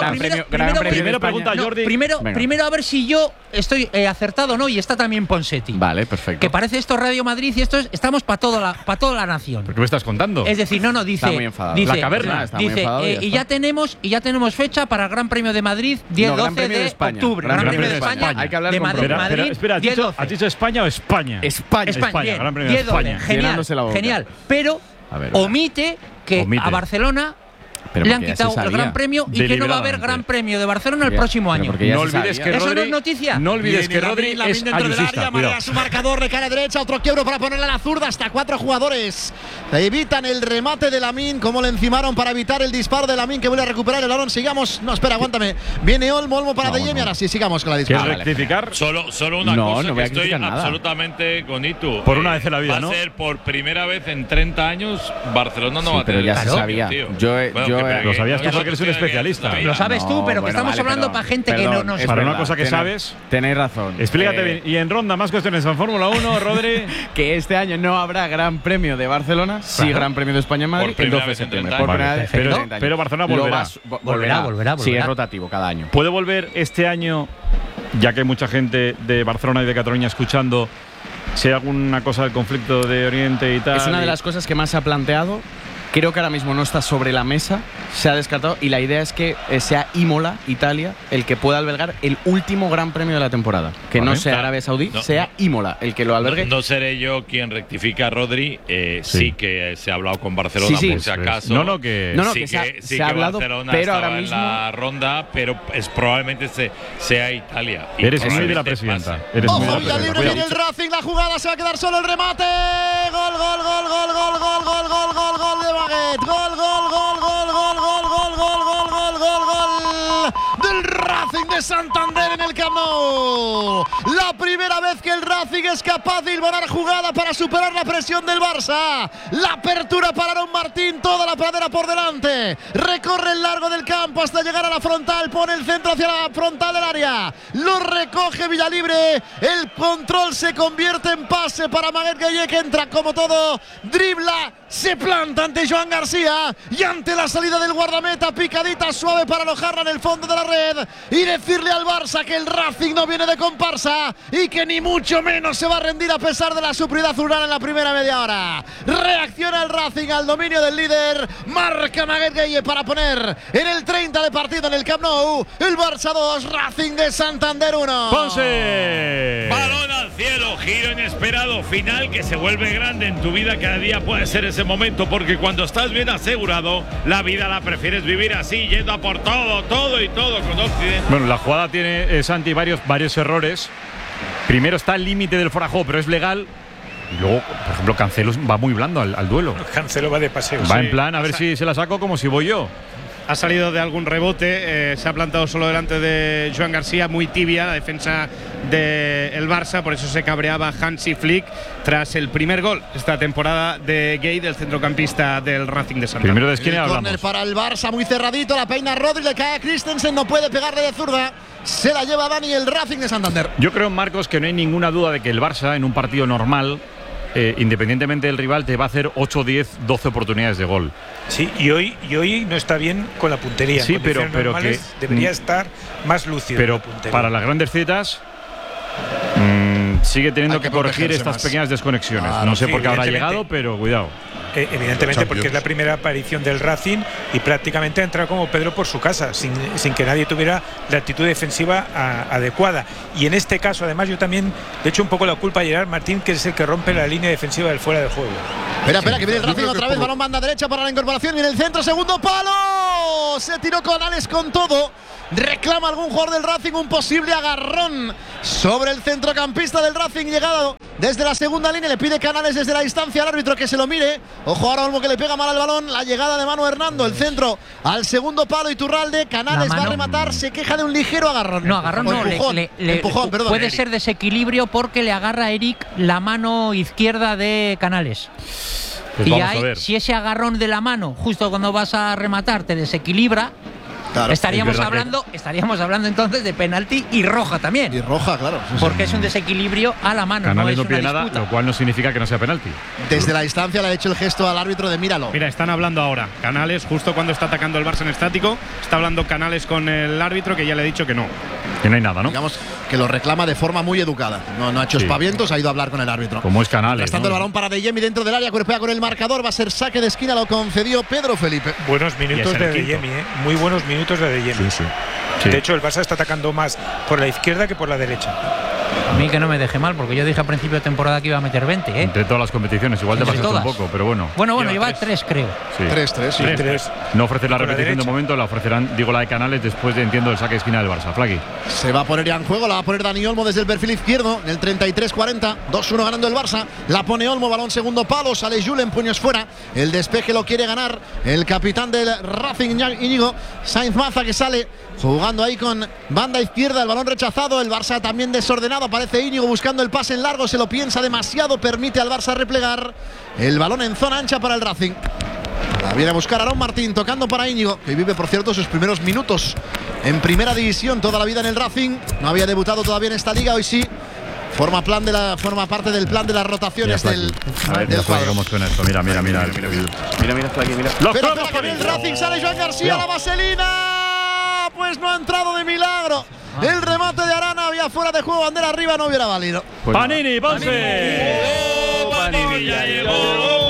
Primero pregunta Jordi. Primero a ver si yo estoy acertado, ¿no? Y está también Ponseti. Vale, perfecto. Que parece esto Radio Madrid y esto es, estamos para toda la nación. ¿Pero qué me estás contando? Es decir, no, dice, está muy enfadado. Dice, la caverna está muy dice, enfadado y ya tenemos fecha para el Gran Premio de Madrid 10-12 de octubre. Gran Premio de España. Hay que hablar de con Madrid. Espera, ¿has dicho España o España? España. Gran Premio de España. Genial, pero omite que a Barcelona le han quitado el Gran Premio y que no va a haber Gran Premio de Barcelona el próximo año. No olvides que Rodri, eso no es noticia. No olvides que Rodri es ayusista. Marea su marcador de cara derecha, otro quiebro para ponerle a la zurda, hasta 4 jugadores. Evitan el remate de Lamine, como le encimaron para evitar el disparo de Lamine, que vuelve a recuperar el balón. Sigamos. No, espera, aguántame. Viene Olmo para De Jemi. Ahora sí, sigamos con la disputa. ¿Quieres rectificar? Solo una cosa, que estoy absolutamente con Itu. Por una vez en la vida, ¿no? Va a ser por primera vez en 30 años, Barcelona no va a tener. Pero ya se sabía. Lo sabías tú porque eres un especialista. Lo sabes tú, pero que estamos hablando para gente que no sabe. Para una cosa que sabes. Tenéis razón. Explícate bien. Y en ronda, más cuestiones en Fórmula 1, Rodri. Que este año no habrá Gran Premio de Barcelona, sí Gran Premio de España en Madrid el 12 de septiembre. Pero Barcelona volverá. Sí, es rotativo cada año. ¿Puede volver este año, ya que hay mucha gente de Barcelona y de Cataluña escuchando, si hay alguna cosa del conflicto de Oriente y tal? Es una de las cosas que más se ha planteado. Creo que ahora mismo no está sobre la mesa, se ha descartado y la idea es que sea Imola, Italia, el que pueda albergar el último Gran Premio de la temporada. Que no sea Arabia Saudí, sea Imola el que lo albergue. No seré yo quien rectifica a Rodri, sí que se ha hablado con Barcelona por si acaso. Se ha hablado, Barcelona pero ahora mismo en la ronda, pero probablemente sea Italia. Eres muy de la presidenta. Ojo, Villalibre, viene el Racing, la jugada, se va a quedar solo el remate. Gol del Racing de Santander en el Camp Nou. La primera vez que el Racing es capaz de hilvanar jugada para superar la presión del Barça. La apertura para Aaron Martín, toda la pradera por delante. Recorre el largo del campo hasta llegar a la frontal, pone el centro hacia la frontal del área. Lo recoge Villalibre. El control se convierte en pase para Maguet Gueye, que entra como todo, dribla, se planta ante Joan García y ante la salida del guardameta, picadita suave para alojarla en el fondo de la red y decirle al Barça que el Racing no viene de comparsa y que ni mucho menos se va a rendir a pesar de la superioridad azulgrana en la primera media hora. Reacciona el Racing al dominio del líder, marca Maguet Gueye para poner en el 30 de partido en el Camp Nou. El Barça 2, Racing de Santander 1. Ponce. Balón al cielo, giro inesperado, final que se vuelve grande en tu vida. Cada día puede ser ese momento, porque cuando estás bien asegurado, la vida la prefieres vivir así, yendo a por todo y todo con Occidente. Bueno, la jugada tiene, Santi, varios errores. primero está al límite del fuera de juego, pero es legal. Y luego, por ejemplo, Cancelo va muy blando al duelo. Cancelo va de paseo. Va en plan, a ver si se la saco como si voy yo. Ha salido de algún rebote, se ha plantado solo delante de Joan García, muy tibia la defensa del Barça, por eso se cabreaba Hansi Flick tras el primer gol esta temporada de Gueye, del centrocampista del Racing de Santander. Primero de esquina hablamos. Córner para el Barça, muy cerradito, la peina Rodri, le cae a Christensen, no puede pegarle de zurda, se la lleva Dani, el Racing de Santander. Yo creo, Marcos, que no hay ninguna duda de que el Barça en un partido normal, independientemente del rival, te va a hacer 8, 10, 12 oportunidades de gol. Sí, y hoy no está bien con la puntería. Sí, pero que debería estar más lúcido. Pero para las grandes zetas sigue teniendo que corregir estas pequeñas desconexiones. No sé por qué habrá llegado, pero cuidado. Evidentemente, porque es la primera aparición del Racing y prácticamente ha entrado como Pedro por su casa, sin que nadie tuviera la actitud defensiva adecuada. Y en este caso, además, yo también le echo un poco la culpa a Gerard Martín, que es el que rompe la línea defensiva del fuera de juego. Espera, que viene el Racing otra vez, balón banda derecha para la incorporación, viene el centro, segundo palo, se tiró Canales con todo, reclama algún jugador del Racing un posible agarrón sobre el centrocampista del Racing, llegado desde la segunda línea, le pide Canales desde la distancia al árbitro que se lo mire, ojo ahora Olmo que le pega mal al balón, la llegada de Manu Hernando, el centro al segundo palo, Iturralde, Canales va a rematar, se queja de un ligero agarrón. No, agarrón no, empujón, perdón. Puede ser desequilibrio porque le agarra a Eric la mano izquierda de Canales. Pues y vamos ahí, a ver. si ese agarrón de la mano, justo cuando vas a rematar, te desequilibra, claro, estaríamos hablando entonces de penalti y roja también. Y roja, claro. Porque es un desequilibrio a la mano. Canales no no pide nada, lo cual no significa que no sea penalti. Desde la distancia le ha hecho el gesto al árbitro de míralo. Mira, están hablando ahora. Canales, justo cuando está atacando el Barça en estático, está hablando Canales con el árbitro, que ya le ha dicho que no. Que no hay nada, ¿no? Digamos que lo reclama de forma muy educada. No ha hecho espavientos, ha ido a hablar con el árbitro. Como es Canales. Restando el balón para De Jemi dentro del área, cuerpea con el marcador, va a ser saque de esquina, lo concedió Pedro Felipe. Buenos minutos de De Jemi, muy buenos minutos de Jemi. Sí. De hecho, el Barça está atacando más por la izquierda que por la derecha. A mí que no me deje mal, porque yo dije a principio de temporada que iba a meter 20, ¿eh? Entre todas las competiciones, igual te pasaste un poco, pero bueno. Bueno, lleva 3, creo. Sí. 3. No ofrecer la repetición de momento, la ofrecerán, digo, la de Canales después de, entiendo, el saque de esquina del Barça. Flaqui. Se va a poner ya en juego, la va a poner Dani Olmo desde el perfil izquierdo, en el 33-40, 2-1 ganando el Barça. La pone Olmo, balón segundo palo, sale Julen, puños fuera. El despeje lo quiere ganar el capitán del Racing, Íñigo Sainz Maza, que sale jugando ahí con banda izquierda, el balón rechazado, el Barça también desordenado, aparece Íñigo buscando el pase en largo, se lo piensa demasiado, permite al Barça replegar, el balón en zona ancha para el Racing. La viene a buscar Aarón Martín, tocando para Íñigo, que vive, por cierto, sus primeros minutos en primera división, toda la vida en el Racing, no había debutado todavía en esta liga, hoy sí. Forma parte del plan de las rotaciones del cuadro. ¿Cómo suena esto? Mira, Flaqui, mira. Pero que viene el Racing, sale Joan García, la vaselina, pues no ha entrado de milagro. El remate de Arana había fuera de juego, bandera arriba, no hubiera valido. Panini, Ponce. Panini ya llegó.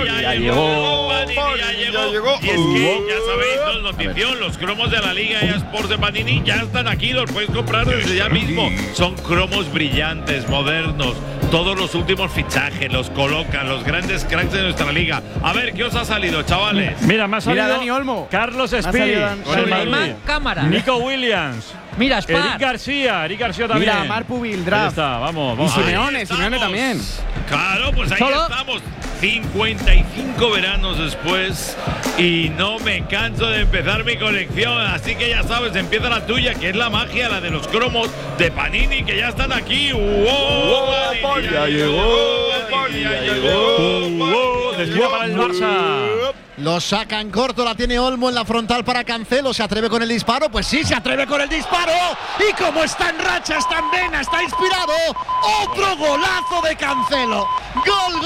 Y es que ya sabéis, notición, los cromos de la Liga eSports de Panini ya están aquí, los puedes comprar desde ya mismo. Son cromos brillantes, modernos, todos los últimos fichajes, los colocan, los grandes cracks de nuestra liga. A ver, ¿qué os ha salido, chavales? Mira, me ha salido Dani Olmo, Carlos Speed, Suleiman Cámara, Nico Williams. Mira, Spar. Eric García también. Mira, Marpu Bildraft. Ahí está, vamos. Y Simeone también. Claro, pues ahí estamos. 55 veranos después y no me canso de empezar mi colección, así que ya sabes, empieza la tuya, que es la magia, la de los cromos de Panini, que ya están aquí. Panini ya llegó. Desvía para el Barça. Lo saca en corto, la tiene Olmo en la frontal para Cancelo. ¿Se atreve con el disparo? Pues sí, se atreve con el disparo. Y como está en racha, está en vena, está inspirado. Otro golazo de Cancelo. Gol.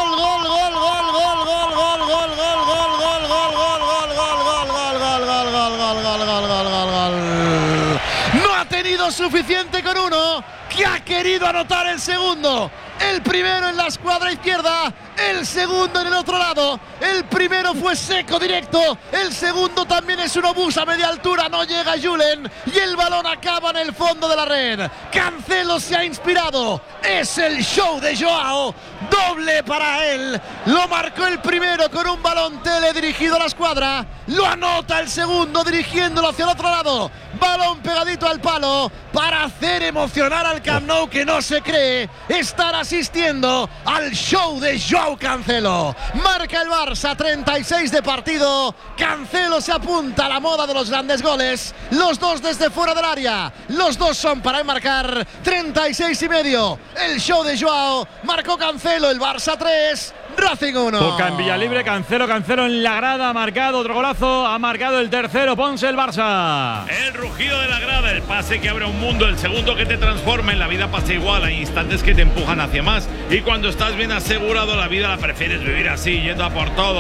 No ha tenido suficiente con uno, que ha querido anotar el segundo. El primero en la escuadra izquierda, el segundo en el otro lado. El primero fue seco directo, el segundo también es un obús a media altura, no llega Julen y el balón acaba en el fondo de la red. Cancelo se ha inspirado, es el show de Joao, doble para él. Lo marcó el primero con un balón tele dirigido a la escuadra, lo anota el segundo dirigiéndolo hacia el otro lado. balón pegadito al palo para hacer emocionar al Camp Nou, que no se cree estar asistiendo al show de Joao Cancelo. Marca el Barça, 36 de partido. Cancelo se apunta a la moda de los grandes goles, los dos desde fuera del área, los dos son para enmarcar. 36,5. El show de Joao. Marcó Cancelo, el Barça 3, Racing 1. Boca en Villalibre, Cancelo en la grada, ha marcado otro golazo, ha marcado el tercero, Ponce, el Barça. El rugido de la grada, el pase que abre un mundo, el segundo que te transforma. En la vida pasa igual, hay instantes que te empujan hacia más, y cuando estás bien asegurado, la vida la prefieres vivir así, yendo a por todo.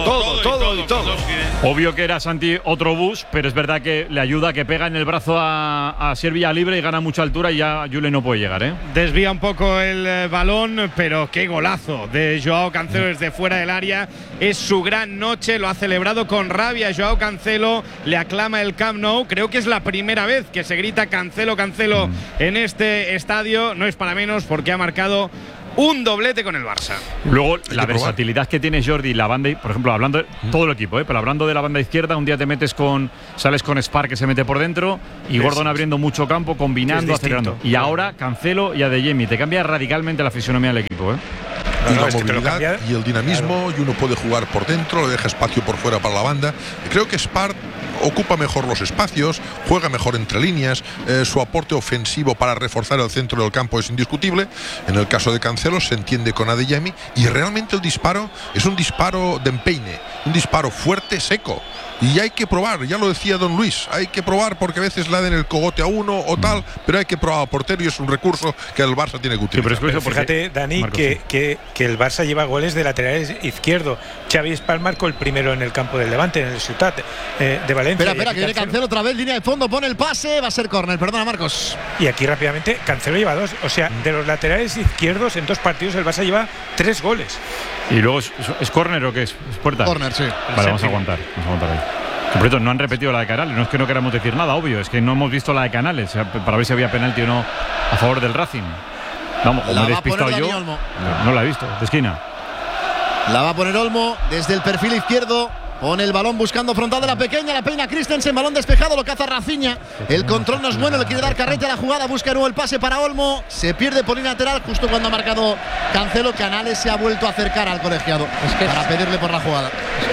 Obvio que era Santi otro bus, pero es verdad que le ayuda, que pega en el brazo a Ser Villalibre y gana mucha altura, y ya Jule no puede llegar, ¿eh? Desvía un poco el balón, pero qué golazo de Joao Cancelo desde fuera del área. Es su gran noche, lo ha celebrado con rabia Joao Cancelo, le aclama el Camp Nou. Creo que es la primera vez que se grita Cancelo, Cancelo en este estadio. No es para menos, porque ha marcado un doblete con el Barça. Luego, la versatilidad que tiene Jordi, la banda, por ejemplo, hablando de todo el equipo, pero hablando de la banda izquierda, un día te metes sales con Spar, que se mete por dentro, y Gordon abriendo mucho campo, combinando, acelerando. Y ahora Cancelo y Adeyemi, te cambia radicalmente la fisonomía del equipo, Y la movilidad y el dinamismo, y uno puede jugar por dentro, le deja espacio por fuera para la banda. Creo que Spar ocupa mejor los espacios, juega mejor entre líneas, su aporte ofensivo para reforzar el centro del campo es indiscutible. En el caso de Cancelo se entiende con Adeyemi, y realmente el disparo es un disparo de empeine, un disparo fuerte, seco. Y hay que probar, ya lo decía don Luis, hay que probar, porque a veces le den el cogote a uno o tal, pero hay que probar a portero, y es un recurso que el Barça tiene que utilizar. Pero fíjate, Dani, Marcos, que el Barça lleva goles de lateral izquierdo. Xavi Spar marcó el primero en el campo del Levante, en el Ciutat de Valencia. Espera, que viene Cancelo otra vez, línea de fondo, pone el pase, va a ser córner, perdona Marcos. Y aquí rápidamente, Cancelo lleva 2, o sea, de los laterales izquierdos en 2 partidos el Barça lleva 3 goles. ¿Y luego es córner o qué es? ¿Es puerta? Córner, sí. Vale, vamos a aguantar ahí. Que, por cierto, no han repetido la de Canales, no es que no queramos decir nada, obvio, es que no hemos visto la de Canales, para ver si había penalti o no a favor del Racing. Vamos, o me he despistado yo, no la he visto, de esquina. La va a poner Olmo desde el perfil izquierdo. Pone el balón buscando frontal de la pequeña, la peina Christensen, balón despejado, lo caza Rafinha. El control no es bueno, le quiere dar carrete a la jugada, busca de nuevo el pase para Olmo. Se pierde por línea lateral justo cuando ha marcado Cancelo. Canales se ha vuelto a acercar al colegiado para pedirle por la jugada.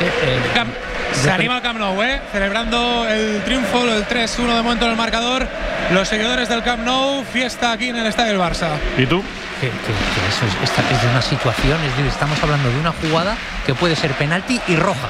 Se anima el Camp Nou, celebrando el triunfo, el 3-1 de momento en el marcador. Los seguidores del Camp Nou, fiesta aquí en el estadio del Barça. ¿Y tú? Que eso es de una situación, es decir, estamos hablando de una jugada que puede ser penalti y roja.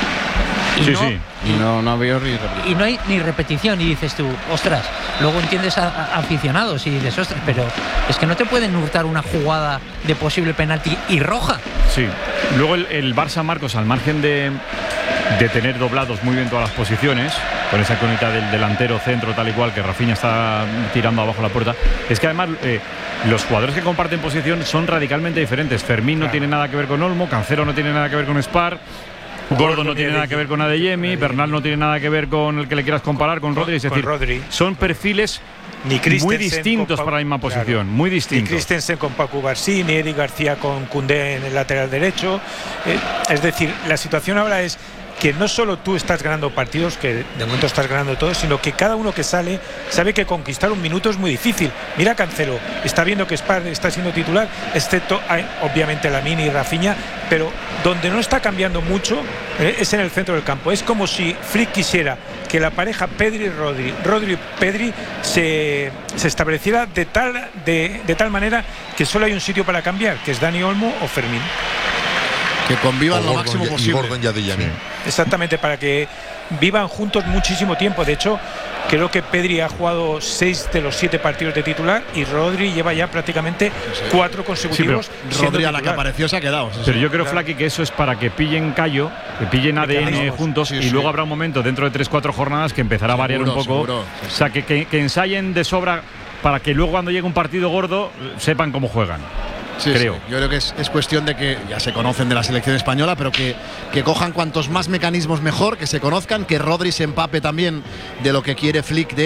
Y no veo y no hay ni repetición, y dices tú, ostras, luego entiendes a aficionados y dices, ostras, pero es que no te pueden hurtar una jugada de posible penalti y roja. Sí, luego el Barça, Marcos, al margen de tener doblados muy bien todas las posiciones, con esa conita del delantero centro tal y cual, que Rafinha está tirando abajo la puerta, es que además los jugadores que comparten posición son radicalmente diferentes. Fermín no tiene nada que ver con Olmo, Cancelo no tiene nada que ver con Spar, Gordon no tiene nada que ver con Adeyemi, Bernal no tiene nada que ver con el que le quieras comparar, con Rodri. Es decir, son perfiles muy distintos para la misma posición, muy distintos. Ni Christensen con Paco García, ni Eric García con Koundé en el lateral derecho. Es decir, la situación ahora es que no solo tú estás ganando partidos, que de momento estás ganando todos, sino que cada uno que sale sabe que conquistar un minuto es muy difícil. Mira Cancelo, está viendo que Spar está siendo titular, excepto obviamente Lamine y Rafinha, pero donde no está cambiando mucho es en el centro del campo. Es como si Flick quisiera que la pareja Pedri y Rodri y Pedri se estableciera de tal manera que solo hay un sitio para cambiar, que es Dani Olmo o Fermín. Que convivan lo máximo posible. Gordon y Adeyemi. Exactamente, para que vivan juntos muchísimo tiempo. De hecho, creo que Pedri ha jugado 6 de los 7 partidos de titular, y Rodri lleva ya prácticamente 4 consecutivos. Rodri, a la que apareció, se ha quedado. Pero yo creo, Flaky, que eso es para que pillen callo, que pillen ADN juntos, y luego habrá un momento dentro de 3-4 jornadas que empezará a variar un poco. O sea, que ensayen de sobra para que luego, cuando llegue un partido gordo, sepan cómo juegan. Creo. Sí, yo creo que es cuestión de que ya se conocen de la selección española, pero que cojan cuantos más mecanismos mejor, que se conozcan, que Rodri se empape también de lo que quiere Flick de él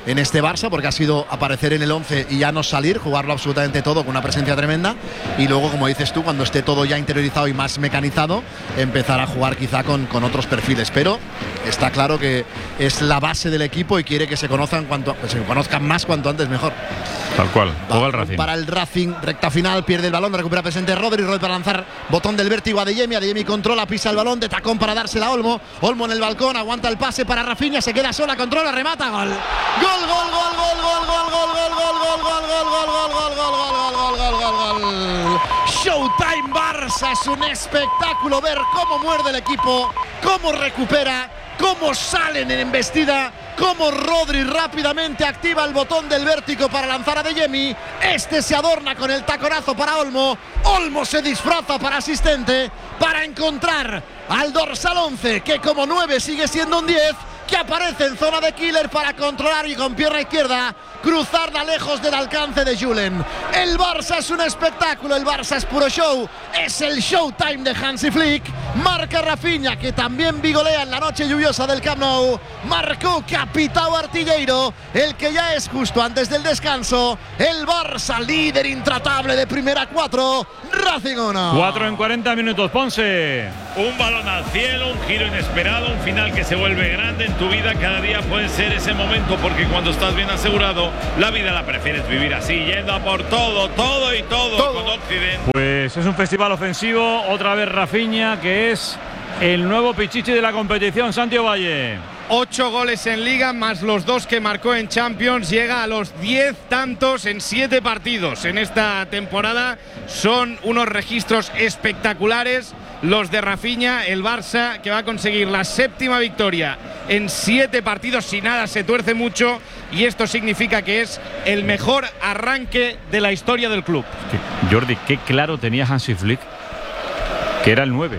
en este Barça, porque ha sido aparecer en el 11 y ya no salir, jugarlo absolutamente todo con una presencia tremenda, y luego, como dices tú, cuando esté todo ya interiorizado y más mecanizado, empezar a jugar quizá con otros perfiles. Pero está claro que es la base del equipo y quiere que se conozcan más cuanto antes mejor. Tal cual, juega el Racing. Para el Racing, recta final, pierde el balón, recupera presente Rodri para lanzar, botón del vértigo a Adeyemi controla, pisa el balón, de tacón para dársela a Olmo en el balcón, aguanta el pase para Rafinha, se queda sola, controla, remata, gol. Showtime Barça, es un espectáculo ver cómo muerde el equipo, cómo recupera, cómo salen en embestida, cómo Rodri rápidamente activa el botón del vértigo para lanzar a Adeyemi. Este se adorna con el taconazo para Olmo se disfraza para asistente para encontrar al dorsal 11, que como 9 sigue siendo un 10, que aparece en zona de killer para controlar y con pierna izquierda cruzarla lejos del alcance de Julen. El Barça es un espectáculo, el Barça es puro show, es el showtime de Hansi Flick. Marca Rafinha, que también vigolea en la noche lluviosa del Camp Nou. Marcó Capitão Artilleiro, el que ya es justo antes del descanso. El Barça, líder intratable de primera 4, Racing 1. 4 en 40 minutos, Ponce. Un balón al cielo, un giro inesperado, un final que se vuelve grande en tu vida. Cada día puede ser ese momento, porque cuando estás bien asegurado, la vida la prefieres vivir así, yendo a por todo con Occidente. Pues es un festival ofensivo, otra vez Rafinha, que es el nuevo pichichi de la competición, Santiago Valle. 8 goles en Liga, más los 2 que marcó en Champions. Llega a los 10 tantos en 7 partidos en esta temporada. Son unos registros espectaculares los de Rafinha. El Barça, que va a conseguir la 7ª victoria en 7 partidos, si nada se tuerce mucho, y esto significa que es el mejor arranque de la historia del club. Jordi, qué claro tenía Hansi Flick que era el 9.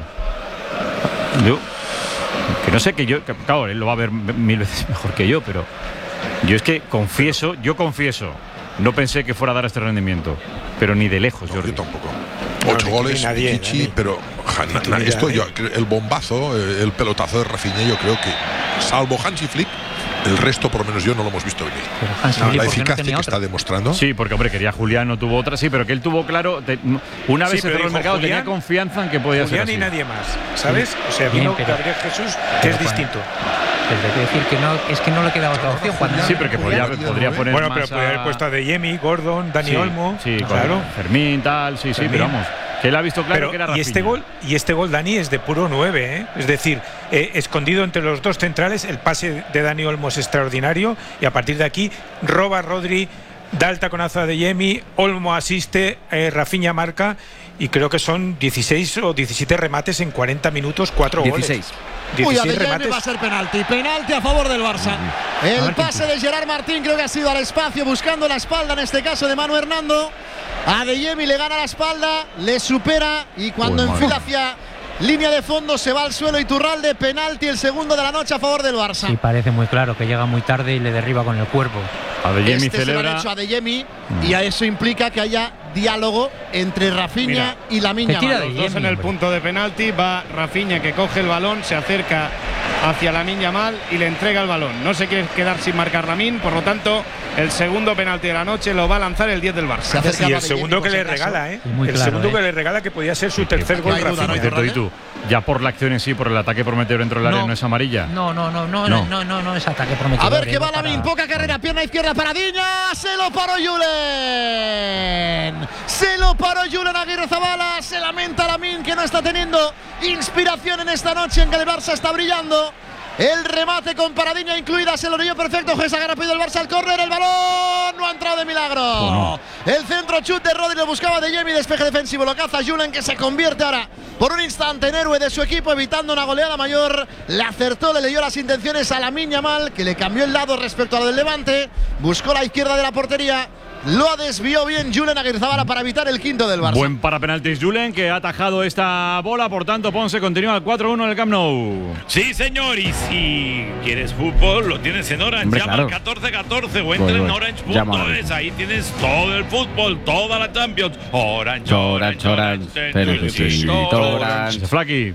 Yo, que no sé, claro, él lo va a ver 1000 veces mejor que yo, pero yo es que confieso, no pensé que fuera a dar este rendimiento, pero ni de lejos, Jordi. Yo tampoco. 8 goles, Chichi, pero esto el bombazo, el pelotazo de Rafinha, yo creo que, salvo Hansi Flick, el resto, por lo menos yo, no lo hemos visto venir. La eficacia que está demostrando. Sí, porque, hombre, quería Julián, no tuvo otra, sí, pero que él tuvo claro, una vez se cerró el mercado, tenía confianza en que podía ser así. Julián y nadie más, ¿sabes? O sea, vino Gabriel Jesús, que es distinto. Pero hay que decir que no, es que no le queda otra opción. Sí, pero que podría poner bueno, más pero podría haber puesto a Adeyemi, Gordon, Dani Olmo. Sí, claro. Fermín, tal, sí, pero vamos. Que él ha visto claro que era Rafinha. Y este gol, Dani, es de puro 9, ¿eh? Es decir, escondido entre los dos centrales, el pase de Dani Olmo es extraordinario, y a partir de aquí roba Rodri, da el taconazo a Adeyemi, Olmo asiste, Rafinha marca, y creo que son 16 o 17 remates en 40 minutos, 4 goles. 16 remates. Va a ser penalti a favor del Barça. El pase de Gerard Martín creo que ha sido al espacio, buscando la espalda, en este caso de Manu Hernando. Adeyemi le gana la espalda, le supera, y cuando enfila hacia línea de fondo se va al suelo Iturralde. Penalti, el segundo de la noche a favor del Barça. Y parece muy claro que llega muy tarde y le derriba con el cuerpo. Adeyemi celebra. Se lo han hecho a Adeyemi, y a eso implica que haya diálogo entre Rafinha y Lamine Yamal. Los dos en el punto de penalti. Va Rafinha, que coge el balón, se acerca hacia Lamine Yamal y le entrega el balón. No se quiere quedar sin marcar Lamine, por lo tanto el segundo penalti de la noche lo va a lanzar el 10 del Barça. Y el segundo que le regala, el segundo que le regala, que podía ser su tercer gol. Ya por la acción en sí, por el ataque prometedor dentro del área, no es amarilla. No es ataque prometedor. A ver que va Lamine, poca carrera, pierna izquierda para Diña, se lo paró Julen Aguirrezabala. Se lamenta Lamine, que no está teniendo inspiración en esta noche en que el Barça está brillando. El remate con Paradiña incluida, se lo leyó perfecto. Gesa rápido el Barça al córner, el balón no ha entrado de milagro. El centro chut de Rodri, lo buscaba Adeyemi, despeje defensivo, lo caza Julen, que se convierte ahora por un instante en héroe de su equipo, evitando una goleada mayor. Le acertó, le leyó las intenciones a Lamine Yamal, que le cambió el lado respecto a lo del Levante, buscó la izquierda de la portería. Lo desvió bien Julen Aguirrezabala para evitar el quinto del Barça. Buen para penaltis Julen, que ha atajado esta bola. Por tanto, Ponce continúa al 4-1 en el Camp Nou. Sí, señor. Y si quieres fútbol, lo tienes en Orange. Llama al 1414 o entra en orange.es. Ahí tienes todo el fútbol, toda la Champions. Orange. Flaky.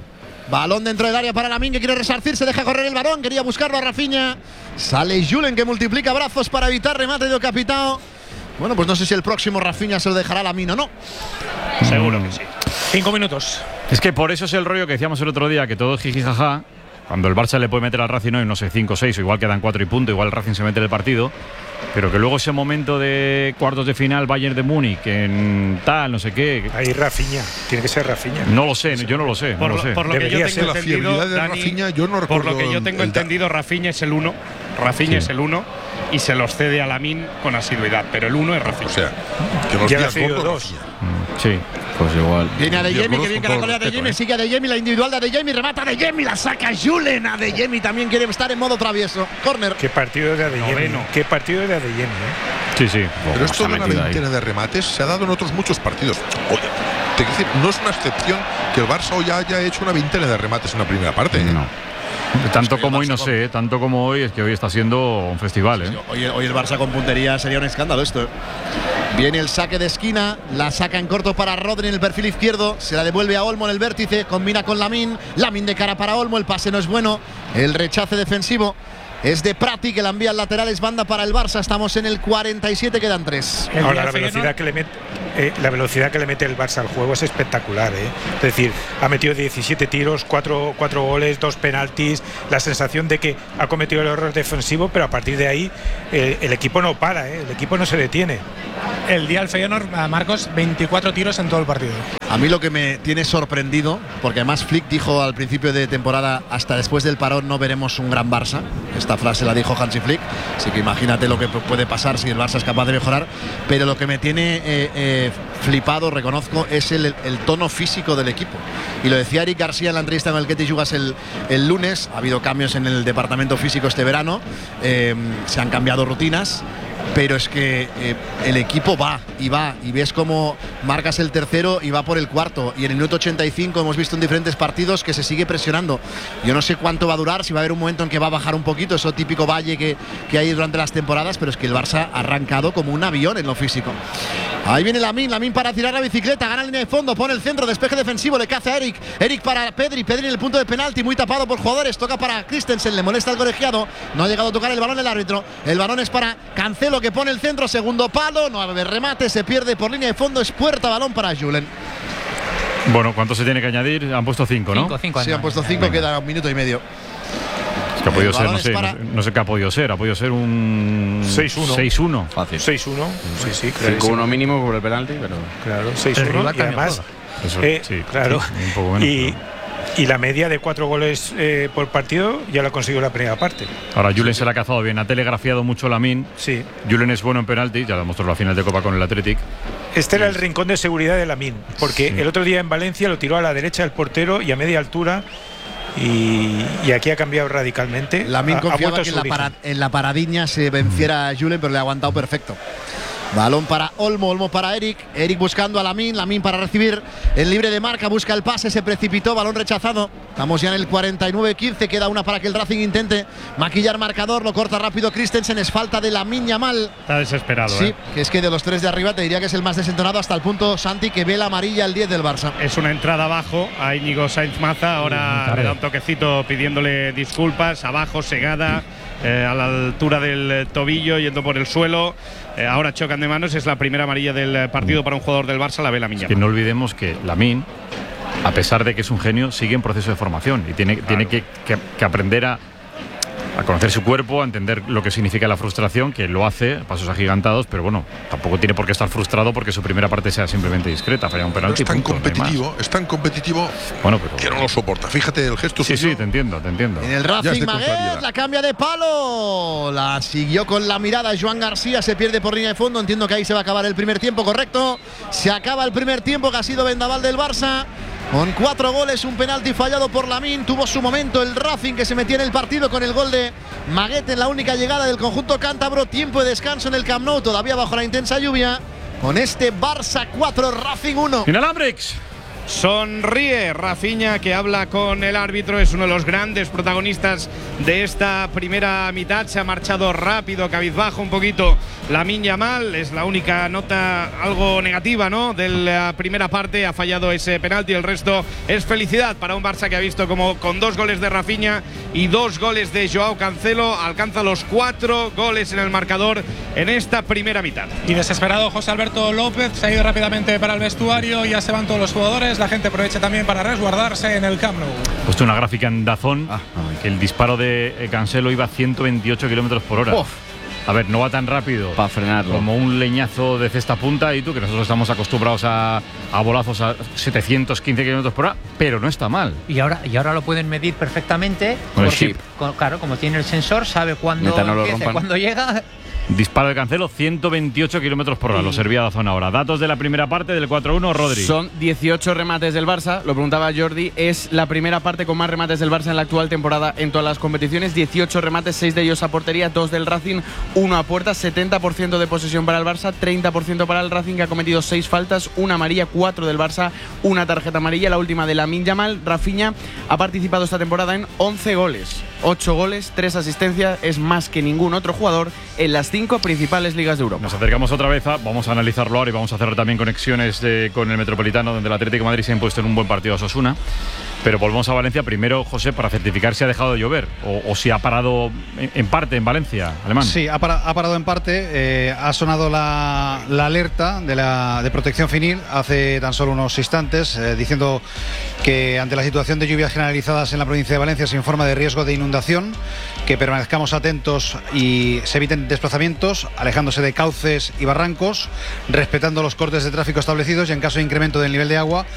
Balón dentro del área para Lamine, que quiere resarcirse, deja correr el balón, quería buscarlo a Rafinha. Sale Julen, que multiplica brazos para evitar remate de Capitao. Bueno, pues no sé si el próximo Rafinha se lo dejará a Lamine o no. Seguro que sí. 5 minutos. Es que por eso es el rollo que decíamos el otro día, que todo es jijijaja. Cuando el Barça le puede meter al Racing hoy, no sé, 5 o 6, o igual quedan 4 y punto, igual el Racing se mete en el partido. Pero que luego ese momento de cuartos de final, Bayern de Múnich, en tal, no sé qué. Ahí Rafinha, tiene que ser Rafinha. No lo sé, yo no lo sé. Por lo que yo tengo entendido, Dani, Rafinha, yo no por lo que yo tengo entendido, Rafinha es el 1. Rafinha es el 1 y se los cede a Lamine con asiduidad, pero el 1 es Rafinha. O sea, que nos ya diga ha cedido gordo, 2. Sí, pues igual. Viene Adeyemi, que bien que la colea de Adeyemi, sigue Adeyemi, la individual de Adeyemi, remata Adeyemi, la saca Julen. Adeyemi también quiere estar en modo travieso. Corner. Qué partido de Adeyemi. Qué partido de Adeyemi, Sí, sí. Pero esto de una veintena de remates se ha dado en otros muchos partidos. Oye, te quiero decir, no es una excepción que el Barça hoy haya hecho una veintena de remates en la primera parte. No. Tanto como hoy, no sé, tanto como hoy, es que hoy está siendo un festival. Hoy el Barça con puntería sería un escándalo esto. Viene el saque de esquina, la saca en corto para Rodri en el perfil izquierdo, se la devuelve a Olmo en el vértice, combina con Lamine de cara para Olmo, el pase no es bueno, el rechace defensivo es de Prati, que la envía al lateral, es banda para el Barça. Estamos en el 47, quedan 3. Ahora la velocidad que le mete el Barça al juego es espectacular, Es decir, ha metido 17 tiros, 4 goles, 2 penaltis, la sensación de que ha cometido el error defensivo, pero a partir de ahí el equipo no para, el equipo no se detiene. El día del Feyenoord, Marcos, 24 tiros en todo el partido. A mí lo que me tiene sorprendido, porque además Flick dijo al principio de temporada, hasta después del parón no veremos un gran Barça. Esta frase la dijo Hansi Flick, así que imagínate lo que puede pasar si el Barça es capaz de mejorar. Pero lo que me tiene flipado, reconozco, es el tono físico del equipo. Y lo decía Eric García en la entrevista con el Ketty Jugas el lunes. Ha habido cambios en el departamento físico este verano, se han cambiado rutinas. Pero es que el equipo va, y ves cómo marcas el tercero y va por el cuarto, y en el minuto 85 hemos visto en diferentes partidos que se sigue presionando. Yo no sé cuánto va a durar, si va a haber un momento en que va a bajar un poquito, eso típico valle que hay durante las temporadas, pero es que el Barça ha arrancado como un avión en lo físico. Ahí viene Lamine para tirar la bicicleta, gana línea de fondo, pone el centro, despeje defensivo, le caza a Eric para Pedri en el punto de penalti, muy tapado por jugadores, toca para Christensen, le molesta al colegiado, no ha llegado a tocar el balón el árbitro, el balón es para Cancelo, que pone el centro, segundo palo, no va a haber remate, se pierde por línea de fondo, es puerta, balón para Julen. Bueno, ¿cuánto se tiene que añadir? Han puesto 5, ¿no? 5. Sí, han puesto 5, queda un minuto y medio. Es que ha podido ser, no sé qué ha podido ser un 6-1. Fácil. 6-1, sí, claro. 5-1 mínimo por el penalti, pero claro, 6-1 y además, claro, un poco menos, y la media de 4 goles por partido ya lo ha conseguido la primera parte. Ahora Julen se la ha cazado bien, ha telegrafiado mucho Lamine. Sí. Julen es bueno en penalti, ya lo demostró en la final de Copa con el Athletic. Este era el rincón de seguridad de Lamine, porque el otro día en Valencia lo tiró a la derecha del portero y a media altura. Y aquí ha cambiado radicalmente. Lamine confiaba que en la paradiña se venciera a Julen, pero le ha aguantado perfecto. Balón para Olmo para Eric buscando a Lamine para recibir el libre de marca, busca el pase, se precipitó, balón rechazado. Estamos ya en el 49-15, queda una para que el Racing intente maquillar marcador, lo corta rápido Christensen, es falta de Lamine Yamal. Está desesperado. Sí, que es que de los 3 de arriba te diría que es el más desentonado, hasta el punto, Santi, que ve la amarilla el 10 del Barça. Es una entrada abajo a Íñigo Sainz Maza, ahora le da un toquecito pidiéndole disculpas, abajo, segada, a la altura del tobillo, yendo por el suelo. Ahora chocan de manos, es la primera amarilla del partido para un jugador del Barça, la ve Lamine Yamal. Que no olvidemos que Lamine, a pesar de que es un genio, sigue en proceso de formación y tiene que aprender a conocer su cuerpo, a entender lo que significa la frustración, que lo hace a pasos agigantados, pero bueno, tampoco tiene por qué estar frustrado porque su primera parte sea simplemente discreta, falla un penalti. Es tan competitivo, bueno, pero que no lo soporta. Fíjate el gesto. Sí, te entiendo. En el Racing, Maguet la cambia de palo, la siguió con la mirada Joan García, se pierde por línea de fondo, entiendo que ahí se va a acabar el primer tiempo, correcto. Se acaba el primer tiempo, que ha sido vendaval del Barça. Con 4 goles, un penalti fallado por Lamine. Tuvo su momento el Racing, que se metía en el partido con el gol de Maguet en la única llegada del conjunto cántabro. Tiempo de descanso en el Camp Nou, todavía bajo la intensa lluvia. Con este Barça 4, Racing 1. Inalambrics. Sonríe Rafinha, que habla con el árbitro, es uno de los grandes protagonistas de esta primera mitad. Se ha marchado rápido, cabizbajo un poquito Lamine Yamal, es la única nota algo negativa, ¿no?, de la primera parte. Ha fallado ese penalti, el resto es felicidad para un Barça que ha visto como con 2 goles de Rafinha y 2 goles de Joao Cancelo alcanza los 4 goles en el marcador en esta primera mitad. Y desesperado José Alberto López se ha ido rápidamente para el vestuario, ya se van todos los jugadores. La gente aprovecha también para resguardarse en el Camp Nou. He puesto una gráfica en Dazón que el disparo de Cancelo iba a 128 kilómetros por hora. A ver, no va tan rápido para frenarlo como un leñazo de cesta punta y tú, que nosotros estamos acostumbrados a bolazos a 715 kilómetros por hora, pero no está mal. Y ahora lo pueden medir perfectamente. Con el chip. Claro, como tiene el sensor, sabe cuándo empieza, cuándo llega. Disparo de Cancelo, 128 kilómetros por hora. Lo servía Dazón ahora. Datos de la primera parte del 4-1, Rodri. Son 18 remates del Barça. Lo preguntaba Jordi. Es la primera parte con más remates del Barça en la actual temporada en todas las competiciones. 18 remates, 6 de ellos a portería, 2 del Racing, 1 a puerta. 70% de posesión para el Barça, 30% para el Racing, que ha cometido 6 faltas, 1 amarilla, 4 del Barça, 1 tarjeta amarilla, la última de Lamine Yamal. Rafinha ha participado esta temporada en 11 goles. 8 goles, 3 asistencias, es más que ningún otro jugador en las 5 principales ligas de Europa. Nos acercamos otra vez, vamos a analizarlo ahora y vamos a hacer también conexiones con el Metropolitano, donde el Atlético de Madrid se ha impuesto en un buen partido a Osasuna. Pero volvemos a Valencia primero, José, para certificar si ha dejado de llover o si ha parado en parte en Valencia, Alemán. Sí, ha parado en parte. Ha sonado la alerta de protección Finil hace tan solo unos instantes, diciendo que ante la situación de lluvias generalizadas en la provincia de Valencia se informa de riesgo de inundación, que permanezcamos atentos y se eviten desplazamientos, alejándose de cauces y barrancos, respetando los cortes de tráfico establecidos y en caso de incremento del nivel de agua,